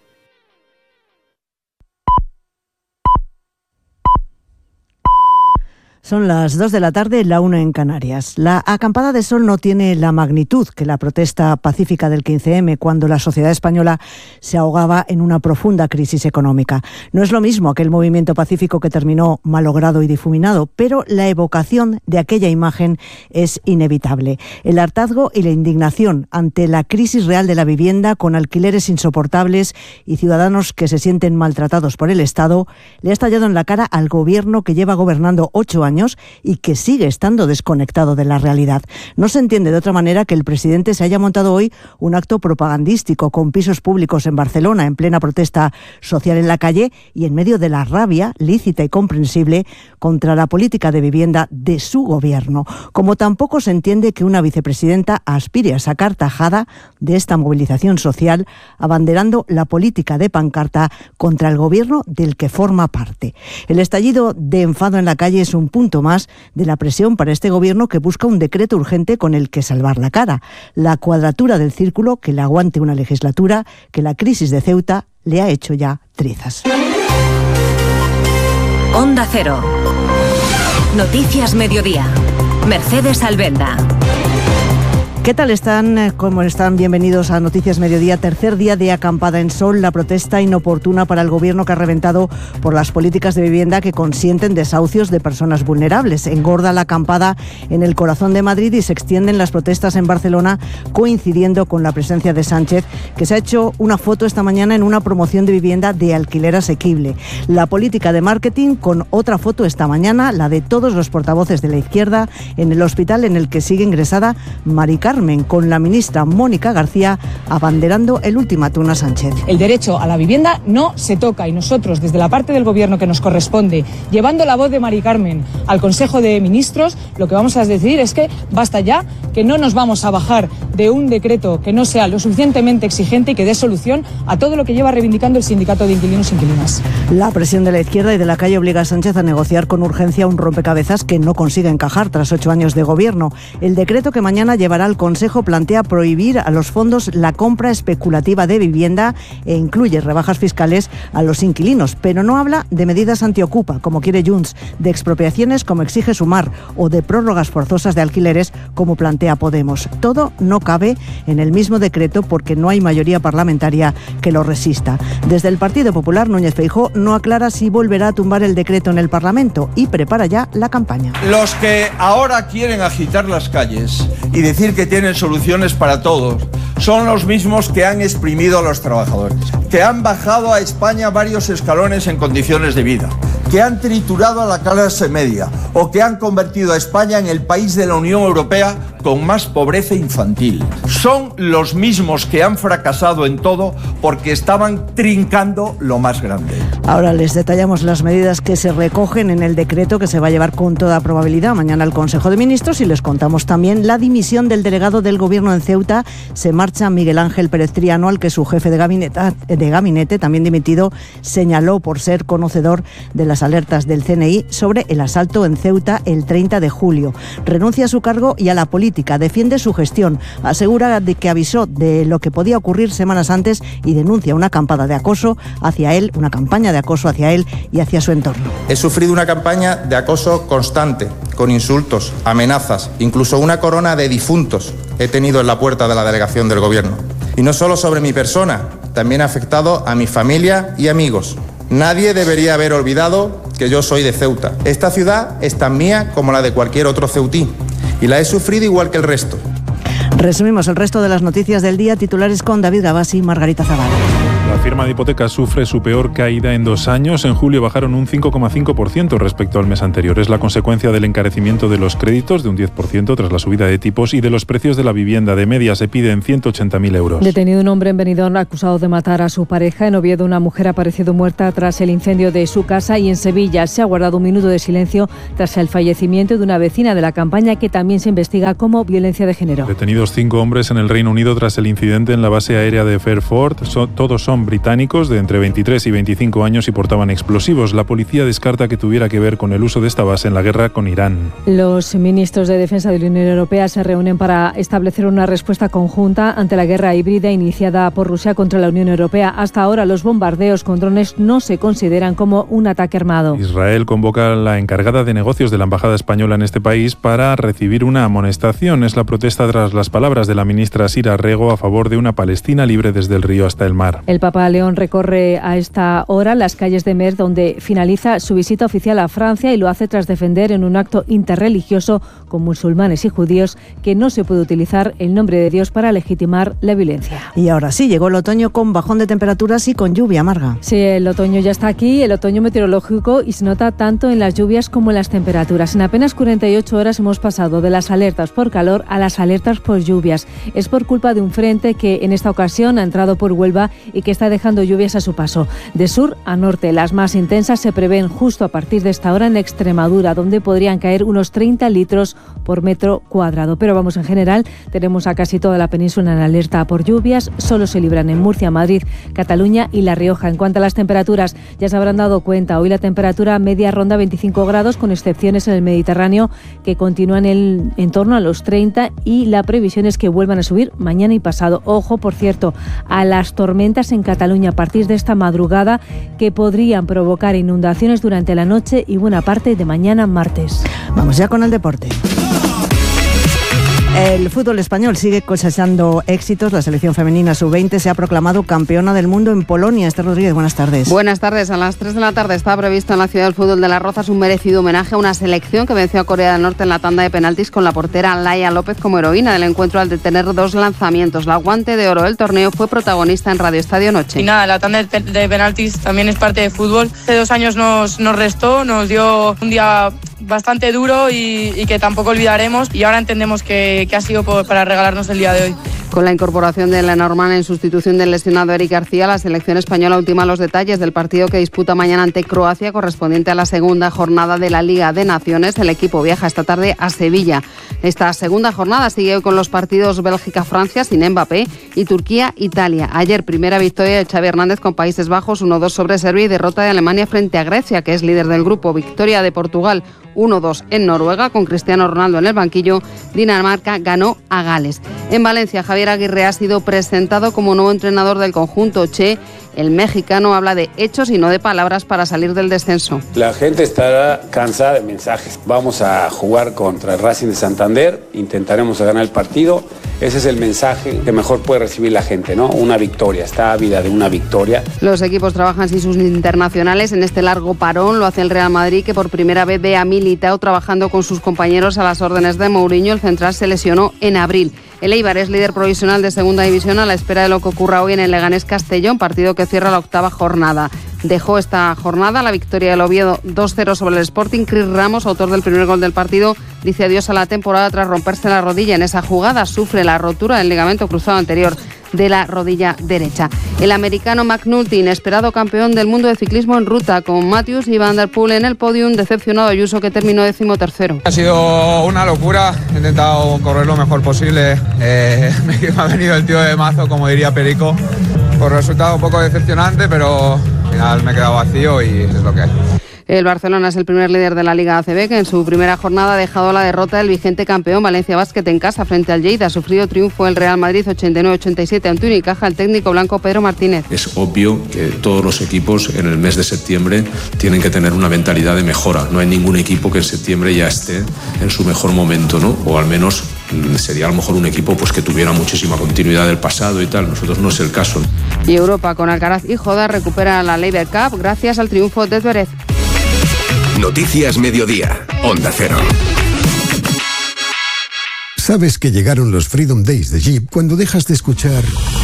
Speaker 19: Son las 2 de la tarde, la 1 en Canarias. La acampada de sol no tiene la magnitud que la protesta pacífica del 15M, cuando la sociedad española se ahogaba en una profunda crisis económica. No es lo mismo aquel movimiento pacífico que terminó malogrado y difuminado, pero la evocación de aquella imagen es inevitable. El hartazgo y la indignación ante la crisis real de la vivienda, con alquileres insoportables y ciudadanos que se sienten maltratados por el Estado, le ha estallado en la cara al gobierno que lleva gobernando 8 años y que sigue estando desconectado de la realidad. No se entiende de otra manera que el presidente se haya montado hoy un acto propagandístico con pisos públicos en Barcelona, en plena protesta social en la calle y en medio de la rabia lícita y comprensible contra la política de vivienda de su gobierno. Como tampoco se entiende que una vicepresidenta aspire a sacar tajada de esta movilización social, abanderando la política de pancarta contra el gobierno del que forma parte. El estallido de enfado en la calle es un punto más de la presión para este gobierno, que busca un decreto urgente con el que salvar la cara. La cuadratura del círculo que le aguante una legislatura que la crisis de Ceuta le ha hecho ya trizas.
Speaker 3: Onda Cero. Noticias Mediodía. Mercedes Albenda.
Speaker 19: ¿Qué tal están? ¿Cómo están? Bienvenidos a Noticias Mediodía. Tercer día de acampada en sol, la protesta inoportuna para el gobierno que ha reventado por las políticas de vivienda que consienten desahucios de personas vulnerables. Engorda la acampada en el corazón de Madrid y se extienden las protestas en Barcelona, coincidiendo con la presencia de Sánchez, que se ha hecho una foto esta mañana en una promoción de vivienda de alquiler asequible. La política de marketing con otra foto esta mañana, la de todos los portavoces de la izquierda, en el hospital en el que sigue ingresada Mari Carmen, con la ministra Mónica García abanderando el ultimátum a Sánchez.
Speaker 20: El derecho a la vivienda no se toca, y nosotros, desde la parte del gobierno que nos corresponde, llevando la voz de Mari Carmen al Consejo de Ministros, lo que vamos a decidir es que basta ya, que no nos vamos a bajar de un decreto que no sea lo suficientemente exigente y que dé solución a todo lo que lleva reivindicando el sindicato de inquilinos e inquilinas.
Speaker 19: La presión de la izquierda y de la calle obliga a Sánchez a negociar con urgencia un rompecabezas que no consigue encajar tras 8 años de gobierno. El decreto que mañana llevará al Consejo plantea prohibir a los fondos la compra especulativa de vivienda e incluye rebajas fiscales a los inquilinos, pero no habla de medidas antiocupa, como quiere Junts, de expropiaciones, como exige Sumar, o de prórrogas forzosas de alquileres, como plantea Podemos. Todo no cabe en el mismo decreto porque no hay mayoría parlamentaria que lo resista. Desde el Partido Popular, Núñez Feijóo no aclara si volverá a tumbar el decreto en el Parlamento y prepara ya la campaña.
Speaker 21: Los que ahora quieren agitar las calles y decir que tienen soluciones para todos son los mismos que han exprimido a los trabajadores, que han bajado a España varios escalones en condiciones de vida, que han triturado a la clase media o que han convertido a España en el país de la Unión Europea con más pobreza infantil. Son los mismos que han fracasado en todo porque estaban trincando lo más grande.
Speaker 19: Ahora les detallamos las medidas que se recogen en el decreto que se va a llevar con toda probabilidad mañana al Consejo de Ministros, y les contamos también la dimisión del delegado del Gobierno en Ceuta. Se marcha Miguel Ángel Pérez Triano, al que su jefe de gabinete, también dimitido, señaló por ser conocedor de las alertas del CNI sobre el asalto en Ceuta el 30 de julio. Renuncia a su cargo y a la política, defiende su gestión, asegura de que avisó de lo que podía ocurrir semanas antes y denuncia una campaña de acoso hacia él y hacia su entorno.
Speaker 1: He sufrido una campaña de acoso constante, con insultos, amenazas, incluso una corona de difuntos he tenido en la puerta de la delegación del Gobierno. Y no solo sobre mi persona, también ha afectado a mi familia y amigos. Nadie debería haber olvidado que yo soy de Ceuta. Esta ciudad es tan mía como la de cualquier otro ceutí, y la he sufrido igual que el resto.
Speaker 19: Resumimos el resto de las noticias del día, titulares con David Gabasi y Margarita Zavala.
Speaker 22: La firma de hipotecas sufre su peor caída en 2 años. En julio bajaron un 5,5% respecto al mes anterior. Es la consecuencia del encarecimiento de los créditos de un 10% tras la subida de tipos y de los precios de la vivienda. De media se piden 180.000 euros.
Speaker 23: Detenido un hombre en Benidorm acusado de matar a su pareja. En Oviedo una mujer ha aparecido muerta tras el incendio de su casa, y en Sevilla se ha guardado un minuto de silencio tras el fallecimiento de una vecina de la Campaña, que también se investiga como violencia de género.
Speaker 22: Detenidos 5 hombres en el Reino Unido tras el incidente en la base aérea de Fairford. Todos son británicos de entre 23 y 25 años y portaban explosivos. La policía descarta que tuviera que ver con el uso de esta base en la guerra con Irán.
Speaker 23: Los ministros de Defensa de la Unión Europea se reúnen para establecer una respuesta conjunta ante la guerra híbrida iniciada por Rusia contra la Unión Europea. Hasta ahora los bombardeos con drones no se consideran como un ataque armado.
Speaker 22: Israel convoca a la encargada de negocios de la Embajada Española en este país para recibir una amonestación. Es la protesta tras las palabras de la ministra Sira Rego a favor de una Palestina libre desde el río hasta el mar.
Speaker 23: El Papa León recorre a esta hora las calles de Metz, donde finaliza su visita oficial a Francia, y lo hace tras defender en un acto interreligioso con musulmanes y judíos que no se puede utilizar el nombre de Dios para legitimar la violencia.
Speaker 19: Y ahora sí, llegó el otoño con bajón de temperaturas y con lluvia, Marga.
Speaker 23: Sí, el otoño ya está aquí, el otoño meteorológico, y se nota tanto en las lluvias como en las temperaturas. En apenas 48 horas hemos pasado de las alertas por calor a las alertas por lluvias. Es por culpa de un frente que en esta ocasión ha entrado por Huelva y que está dejando lluvias a su paso. De sur a norte, las más intensas se prevén justo a partir de esta hora en Extremadura, donde podrían caer unos 30 litros por metro cuadrado. Pero vamos, en general, tenemos a casi toda la península en alerta por lluvias. Solo se libran en Murcia, Madrid, Cataluña y La Rioja. En cuanto a las temperaturas, ya se habrán dado cuenta, hoy la temperatura media ronda 25 grados, con excepciones en el Mediterráneo que continúan en torno a los 30, y la previsión es que vuelvan a subir mañana y pasado. Ojo, por cierto, a las tormentas en Cataluña a partir de esta madrugada, que podrían provocar inundaciones durante la noche y buena parte de mañana martes.
Speaker 19: Vamos ya con el deporte. El fútbol español sigue cosechando éxitos. La selección femenina sub-20 se ha proclamado campeona del mundo en Polonia. Esther Rodríguez, buenas tardes.
Speaker 24: Buenas tardes. A las 3 de la tarde está previsto en la ciudad del fútbol de Las Rozas un merecido homenaje a una selección que venció a Corea del Norte en la tanda de penaltis, con la portera Laia López como heroína del encuentro al detener 2 lanzamientos. La guante de oro del torneo fue protagonista en Radio Estadio Noche.
Speaker 25: Y nada, la tanda de penaltis también es parte de fútbol. Hace 2 años nos restó, nos dio un día bastante duro y que tampoco olvidaremos, y ahora entendemos que ha sido para regalarnos el día de hoy.
Speaker 24: Con la incorporación de Lenormand en sustitución del lesionado Eric García, la selección española ultima los detalles del partido que disputa mañana ante Croacia, correspondiente a la segunda jornada de la Liga de Naciones. El equipo viaja esta tarde a Sevilla. Esta segunda jornada sigue hoy con los partidos Bélgica-Francia sin Mbappé y Turquía-Italia. Ayer, primera victoria de Xavi Hernández con Países Bajos, 1-2 sobre Serbia, y derrota de Alemania frente a Grecia, que es líder del grupo. Victoria de Portugal, 1-2 en Noruega, con Cristiano Ronaldo en el banquillo. Dinamarca ganó a Gales. En Valencia, Javier Aguirre ha sido presentado como nuevo entrenador del conjunto Che. El mexicano habla de hechos y no de palabras para salir del descenso.
Speaker 26: La gente estará cansada de mensajes. Vamos a jugar contra el Racing de Santander, intentaremos ganar el partido. Ese es el mensaje que mejor puede recibir la gente, ¿no? Una victoria, está ávida de una victoria.
Speaker 24: Los equipos trabajan sin sus internacionales en este largo parón. Lo hace el Real Madrid, que por primera vez ve a Militao trabajando con sus compañeros a las órdenes de Mourinho. El central se lesionó en abril. El Eibar es líder provisional de segunda división a la espera de lo que ocurra hoy en el Leganés Castellón, partido que cierra la 8ª jornada. Dejó esta jornada la victoria del Oviedo 2-0 sobre el Sporting. Cris Ramos, autor del primer gol del partido, dice adiós a la temporada tras romperse la rodilla. En esa jugada sufre la rotura del ligamento cruzado anterior de la rodilla derecha. El americano McNulty, inesperado campeón del mundo de ciclismo en ruta, con Matthews y Van der Poel en el podium, decepcionado Ayuso, que terminó 13º.
Speaker 2: Ha sido una locura, he intentado correr lo mejor posible, me ha venido el tío de mazo, como diría Perico, por resultado un poco decepcionante, pero al final me he quedado vacío y es lo que hay.
Speaker 24: El Barcelona es el primer líder de la Liga ACB, que en su primera jornada ha dejado la derrota del vigente campeón Valencia Basket en casa frente al Lleida. Ha sufrido triunfo el Real Madrid 89-87 ante Unicaja, el técnico blanco Pedro Martínez.
Speaker 5: Es obvio que todos los equipos en el mes de septiembre tienen que tener una mentalidad de mejora. No hay ningún equipo que en septiembre ya esté en su mejor momento, ¿no? O al menos sería a lo mejor un equipo pues que tuviera muchísima continuidad del pasado y tal. Nosotros no es el caso.
Speaker 24: Y Europa, con Alcaraz y Joda, recupera la Laver Cup gracias al triunfo de Zverev.
Speaker 6: Noticias Mediodía, Onda Cero.
Speaker 7: Sabes que llegaron los Freedom Days de Jeep cuando dejas de escuchar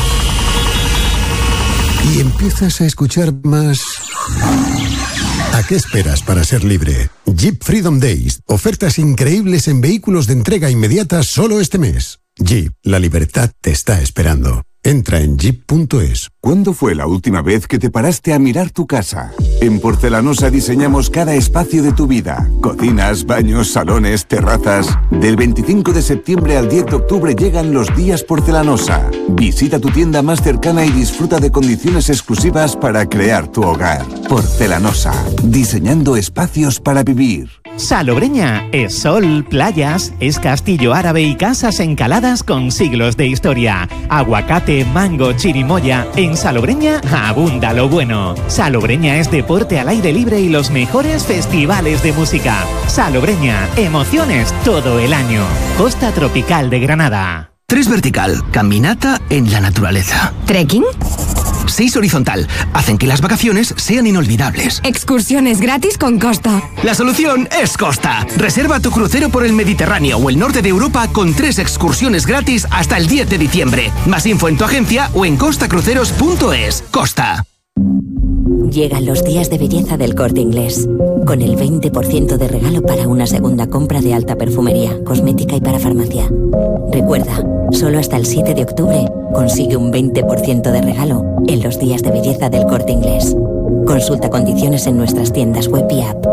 Speaker 7: y empiezas a escuchar más. ¿A qué esperas para ser libre? Jeep Freedom Days. Ofertas increíbles en vehículos de entrega inmediata solo este mes. Jeep, la libertad te está esperando. Entra en jeep.es.
Speaker 8: ¿Cuándo fue la última vez que te paraste a mirar tu casa? En Porcelanosa diseñamos cada espacio de tu vida. Cocinas, baños, salones, terrazas. Del 25 de septiembre al 10 de octubre llegan los días Porcelanosa. Visita tu tienda más cercana y disfruta de condiciones exclusivas para crear tu hogar. Porcelanosa, diseñando espacios para vivir.
Speaker 9: Salobreña es sol, playas, es castillo árabe y casas encaladas con siglos de historia. Aguacate, mango, chirimoya. En Salobreña abunda lo bueno. Salobreña es deporte al aire libre y los mejores festivales de música. Salobreña, emociones todo el año. Costa Tropical de Granada.
Speaker 27: 3 vertical, caminata en la naturaleza.
Speaker 28: ¿Trekking?
Speaker 27: 6 horizontal, hacen que las vacaciones sean inolvidables.
Speaker 28: Excursiones gratis con Costa.
Speaker 27: La solución es Costa. Reserva tu crucero por el Mediterráneo o el norte de Europa con 3 excursiones gratis hasta el 10 de diciembre. Más info en tu agencia o en costacruceros.es. Costa.
Speaker 28: Llegan los días de belleza del Corte Inglés, con el 20% de regalo para una segunda compra de alta perfumería, cosmética y para farmacia. Recuerda, solo hasta el 7 de octubre consigue un 20% de regalo en los días de belleza del Corte Inglés. Consulta condiciones en nuestras tiendas web y app.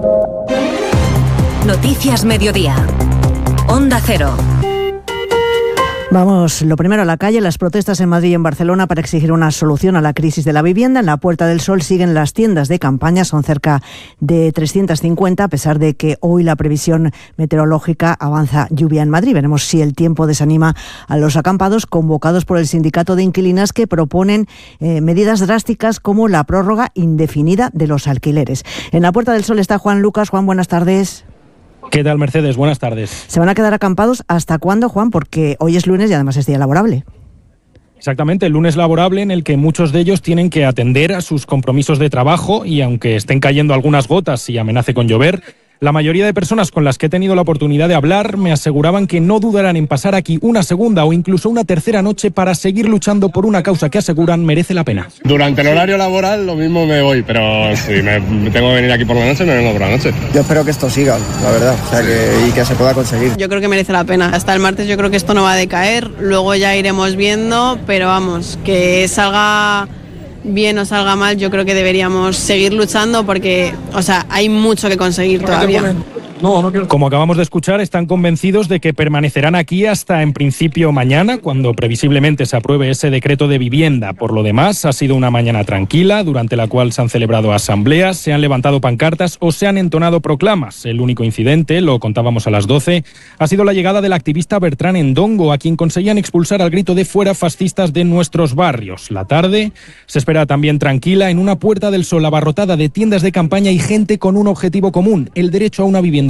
Speaker 3: Noticias Mediodía. Onda Cero.
Speaker 19: Vamos, lo primero a la calle, las protestas en Madrid y en Barcelona para exigir una solución a la crisis de la vivienda. En la Puerta del Sol siguen las tiendas de campaña, son cerca de 350, a pesar de que hoy la previsión meteorológica avanza lluvia en Madrid. Veremos si el tiempo desanima a los acampados convocados por el sindicato de inquilinas, que proponen medidas drásticas como la prórroga indefinida de los alquileres. En la Puerta del Sol está Juan Lucas. Juan, buenas tardes.
Speaker 29: ¿Qué tal, Mercedes? Buenas tardes.
Speaker 19: ¿Se van a quedar acampados hasta cuándo, Juan? Porque hoy es lunes y además es día laborable.
Speaker 29: Exactamente, el lunes laborable en el que muchos de ellos tienen que atender a sus compromisos de trabajo y aunque estén cayendo algunas gotas y amenace con llover, la mayoría de personas con las que he tenido la oportunidad de hablar me aseguraban que no dudarán en pasar aquí una segunda o incluso una tercera noche para seguir luchando por una causa que aseguran merece la pena.
Speaker 30: Durante el horario laboral lo mismo me voy, pero si me tengo que venir aquí por la noche, me vengo por la noche.
Speaker 31: Yo espero que esto siga, la verdad, o sea, y que se pueda conseguir.
Speaker 32: Yo creo que merece la pena. Hasta el martes yo creo que esto no va a decaer, luego ya iremos viendo, pero vamos, que salga bien o salga mal, yo creo que deberíamos seguir luchando porque, o sea, hay mucho que conseguir todavía.
Speaker 29: Como acabamos de escuchar, están convencidos de que permanecerán aquí hasta en principio mañana, cuando previsiblemente se apruebe ese decreto de vivienda. Por lo demás, ha sido una mañana tranquila, durante la cual se han celebrado asambleas, se han levantado pancartas o se han entonado proclamas. El único incidente, lo contábamos a las 12, ha sido la llegada del activista Bertrán Endongo, a quien conseguían expulsar al grito de "fuera fascistas" de nuestros barrios. La tarde se espera también tranquila en una Puerta del Sol abarrotada de tiendas de campaña y gente con un objetivo común: el derecho a una vivienda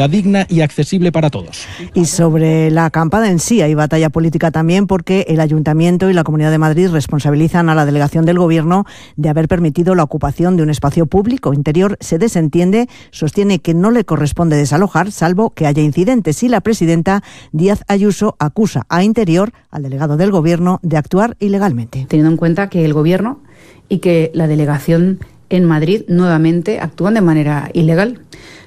Speaker 29: vivienda digna y accesible para todos.
Speaker 19: Y sobre la acampada en sí hay batalla política también, porque el Ayuntamiento y la Comunidad de Madrid responsabilizan a la delegación del Gobierno de haber permitido la ocupación de un espacio público. Interior se desentiende, sostiene que no le corresponde desalojar, salvo que haya incidentes, y la presidenta Díaz Ayuso acusa a Interior, al delegado del Gobierno, de actuar ilegalmente.
Speaker 4: Teniendo en cuenta que el Gobierno y que la delegación en Madrid nuevamente actúan de manera ilegal,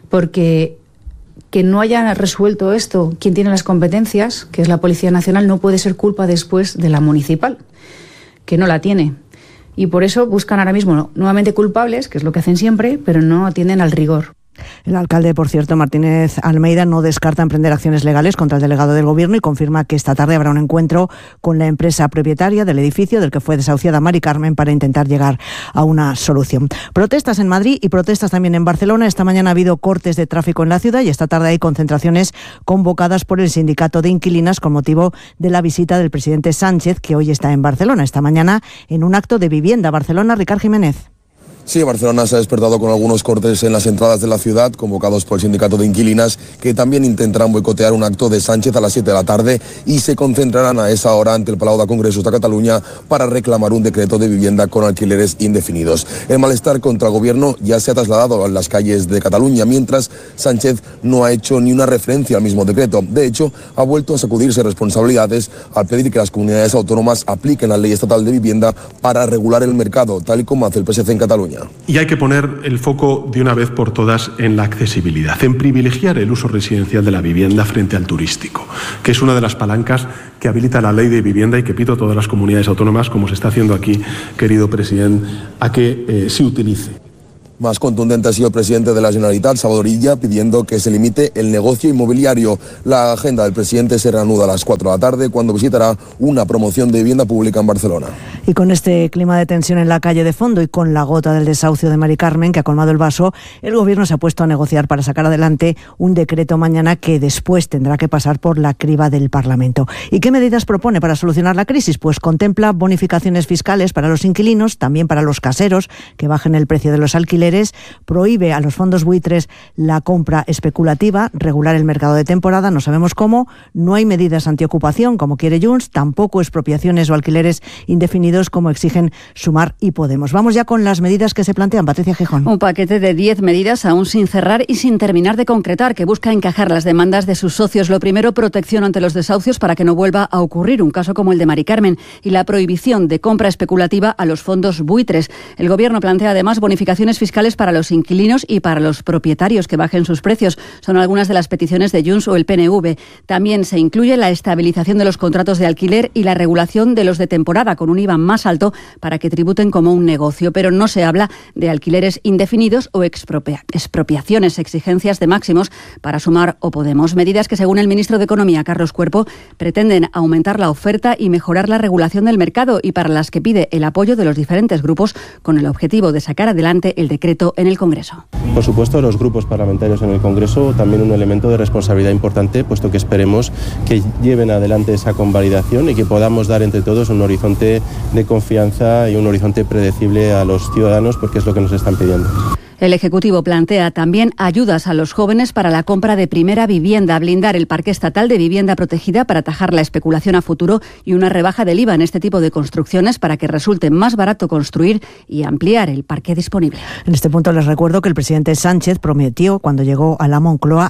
Speaker 4: porque que no hayan resuelto esto quien tiene las competencias, que es la Policía Nacional, no puede ser culpa después de la municipal, que no la tiene. Y por eso buscan ahora mismo nuevamente culpables, que es lo que hacen siempre, pero no atienden al rigor.
Speaker 19: El alcalde, por cierto, Martínez Almeida, no descarta emprender acciones legales contra el delegado del Gobierno y confirma que esta tarde habrá un encuentro con la empresa propietaria del edificio del que fue desahuciada Mari Carmen para intentar llegar a una solución. Protestas en Madrid y protestas también en Barcelona. Esta mañana ha habido cortes de tráfico en la ciudad y esta tarde hay concentraciones convocadas por el sindicato de inquilinas con motivo de la visita del presidente Sánchez, que hoy está en Barcelona. Esta mañana en un acto de Vivienda Barcelona. Ricard Jiménez.
Speaker 10: Sí, Barcelona se ha despertado con algunos cortes en las entradas de la ciudad, convocados por el sindicato de inquilinas, que también intentarán boicotear un acto de Sánchez a las 7 de la tarde y se concentrarán a esa hora ante el Palau de Congressos de Cataluña para reclamar un decreto de vivienda con alquileres indefinidos. El malestar contra el gobierno ya se ha trasladado a las calles de Cataluña, mientras Sánchez no ha hecho ni una referencia al mismo decreto. De hecho, ha vuelto a sacudirse responsabilidades al pedir que las comunidades autónomas apliquen la ley estatal de vivienda para regular el mercado, tal y como hace el PSC en Cataluña.
Speaker 11: Y hay que poner el foco de una vez por todas en la accesibilidad, en privilegiar el uso residencial de la vivienda frente al turístico, que es una de las palancas que habilita la ley de vivienda y que pido a todas las comunidades autónomas, como se está haciendo aquí, querido presidente, a que se utilice.
Speaker 10: Más contundente ha sido el presidente de la Generalitat, Salvador Illa, pidiendo que se limite el negocio inmobiliario. La agenda del presidente se reanuda a las 4 de la tarde, cuando visitará una promoción de vivienda pública en Barcelona.
Speaker 19: Y con este clima de tensión en la calle de fondo y con la gota del desahucio de Mari Carmen, que ha colmado el vaso, el Gobierno se ha puesto a negociar para sacar adelante un decreto mañana que después tendrá que pasar por la criba del Parlamento. ¿Y qué medidas propone para solucionar la crisis? Pues contempla bonificaciones fiscales para los inquilinos, también para los caseros, que bajen el precio de los alquileres, prohíbe a los fondos buitres la compra especulativa, regular el mercado de temporada, no sabemos cómo, no hay medidas antiocupación como quiere Junts, tampoco expropiaciones o alquileres indefinidos como exigen Sumar y Podemos. Vamos ya con las medidas que se plantean. Patricia Gijón.
Speaker 12: Un paquete de 10 medidas aún sin cerrar y sin terminar de concretar, que busca encajar las demandas de sus socios. Lo primero, protección ante los desahucios para que no vuelva a ocurrir un caso como el de Mari Carmen, y la prohibición de compra especulativa a los fondos buitres. El Gobierno plantea además bonificaciones fiscales para los inquilinos y para los propietarios que bajen sus precios. Son algunas de las peticiones de Junts o el PNV. También se incluye la estabilización de los contratos de alquiler y la regulación de los de temporada con un IVA más alto para que tributen como un negocio. Pero no se habla de alquileres indefinidos o expropiaciones, exigencias de máximos para Sumar o Podemos. Medidas que, según el ministro de Economía, Carlos Cuerpo, pretenden aumentar la oferta y mejorar la regulación del mercado y para las que pide el apoyo de los diferentes grupos con el objetivo de sacar adelante el decreto en el Congreso.
Speaker 13: Por supuesto, los grupos parlamentarios en el Congreso también un elemento de responsabilidad importante, puesto que esperemos que lleven adelante esa convalidación y que podamos dar entre todos un horizonte de confianza y un horizonte predecible a los ciudadanos, porque es lo que nos están pidiendo.
Speaker 12: El Ejecutivo plantea también ayudas a los jóvenes para la compra de primera vivienda, blindar el parque estatal de vivienda protegida para atajar la especulación a futuro y una rebaja del IVA en este tipo de construcciones para que resulte más barato construir y ampliar el parque disponible.
Speaker 19: En este punto les recuerdo que el presidente Sánchez prometió, cuando llegó a la Moncloa,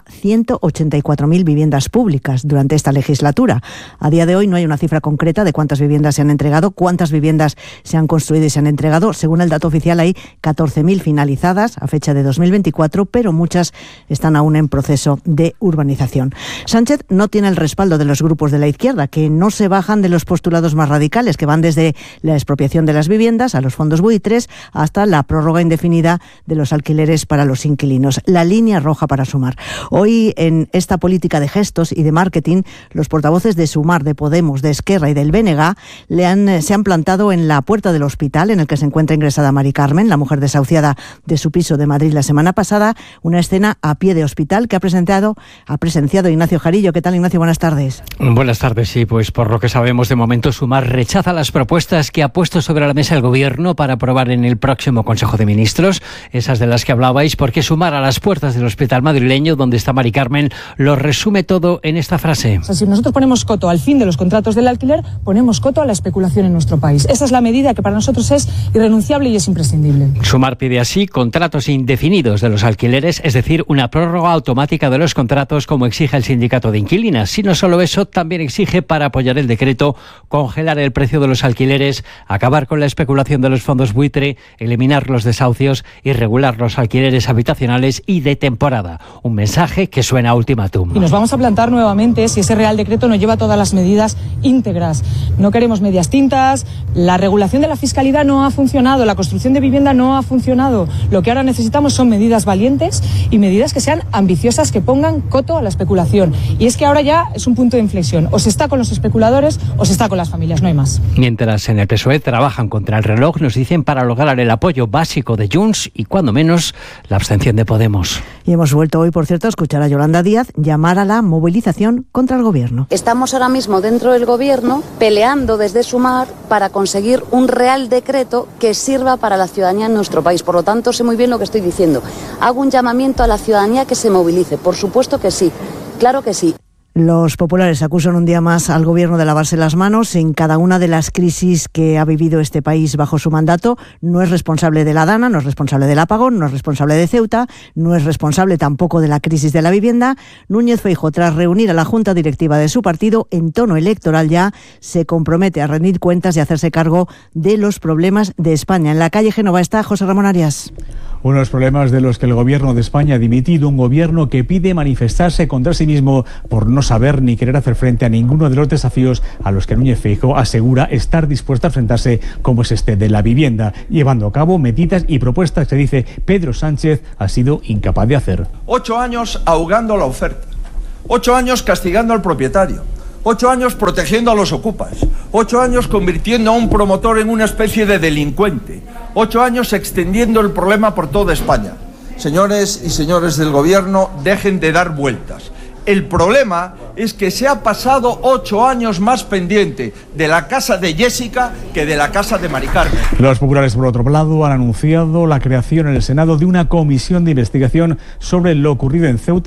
Speaker 19: 184.000 viviendas públicas durante esta legislatura. A día de hoy no hay una cifra concreta de cuántas viviendas se han entregado, cuántas viviendas se han construido y se han entregado. Según el dato oficial, hay 14.000 finalizadas a fecha de 2024, pero muchas están aún en proceso de urbanización. Sánchez no tiene el respaldo de los grupos de la izquierda, que no se bajan de los postulados más radicales, que van desde la expropiación de las viviendas a los fondos buitres hasta la prórroga indefinida de los alquileres para los inquilinos. La línea roja para Sumar. Hoy, en esta política de gestos y de marketing, los portavoces de Sumar, de Podemos, de Esquerra y del BNG se han plantado en la puerta del hospital en el que se encuentra ingresada Mari Carmen, la mujer desahuciada de su piso piso de Madrid la semana pasada, una escena a pie de hospital que ha presenciado Ignacio Jarillo. ¿Qué tal, Ignacio? Buenas tardes.
Speaker 1: Buenas tardes, sí, pues por lo que sabemos de momento Sumar rechaza las propuestas que ha puesto sobre la mesa el Gobierno para aprobar en el próximo Consejo de Ministros, esas de las que hablabais, porque Sumar, a las puertas del hospital madrileño donde está Mari Carmen, lo resume todo en esta frase.
Speaker 14: O sea, si nosotros ponemos coto al fin de los contratos del alquiler, ponemos coto a la especulación en nuestro país. Esa es la medida que para nosotros es irrenunciable y es imprescindible.
Speaker 1: Sumar pide así contratos indefinidos de los alquileres, es decir, una prórroga automática de los contratos como exige el sindicato de inquilinas. Si no solo eso, también exige, para apoyar el decreto, congelar el precio de los alquileres, acabar con la especulación de los fondos buitre, eliminar los desahucios y regular los alquileres habitacionales y de temporada. Un mensaje que suena a ultimátum.
Speaker 14: Y nos vamos a plantar nuevamente si ese Real Decreto no lleva todas las medidas íntegras. No queremos medias tintas, la regulación de la fiscalidad no ha funcionado, la construcción de vivienda no ha funcionado. Lo que ahora necesitamos son medidas valientes y medidas que sean ambiciosas, que pongan coto a la especulación. Y es que ahora ya es un punto de inflexión. O se está con los especuladores o se está con las familias, no hay más.
Speaker 1: Mientras en el PSOE trabajan contra el reloj, nos dicen, para lograr el apoyo básico de Junts y, cuando menos, la abstención de Podemos.
Speaker 19: Y hemos vuelto hoy, por cierto, a escuchar a Yolanda Díaz llamar a la movilización contra el Gobierno.
Speaker 15: Estamos ahora mismo dentro del Gobierno peleando desde Sumar para conseguir un Real Decreto que sirva para la ciudadanía en nuestro país. Por lo tanto, sé muy bien lo que estoy diciendo. Hago un llamamiento a la ciudadanía que se movilice. Por supuesto que sí, claro que sí.
Speaker 19: Los populares acusan un día más al Gobierno de lavarse las manos en cada una de las crisis que ha vivido este país bajo su mandato. No es responsable de la Dana, no es responsable del apagón, no es responsable de Ceuta, no es responsable tampoco de la crisis de la vivienda. Núñez Feijóo, tras reunir a la Junta Directiva de su partido en tono electoral ya, se compromete a rendir cuentas y hacerse cargo de los problemas de España. En la calle Génova está José Ramón Arias.
Speaker 16: Unos problemas de los que el Gobierno de España ha dimitido, un Gobierno que pide manifestarse contra sí mismo por no saber ni querer hacer frente a ninguno de los desafíos a los que Núñez Feijóo asegura estar dispuesto a enfrentarse, como es este de la vivienda, llevando a cabo medidas y propuestas que dice Pedro Sánchez ha sido incapaz de hacer.
Speaker 17: 8 años ahogando la oferta, 8 años castigando al propietario, 8 años protegiendo a los ocupas, 8 años convirtiendo a un promotor en una especie de delincuente, 8 años extendiendo el problema por toda España. Señores y señores del Gobierno, dejen de dar vueltas. El problema es que se ha pasado 8 años más pendiente de la casa de Jessica que de la casa de Mari Carmen.
Speaker 16: Los populares, por otro lado, han anunciado la creación en el Senado de una comisión de investigación sobre lo ocurrido en Ceuta.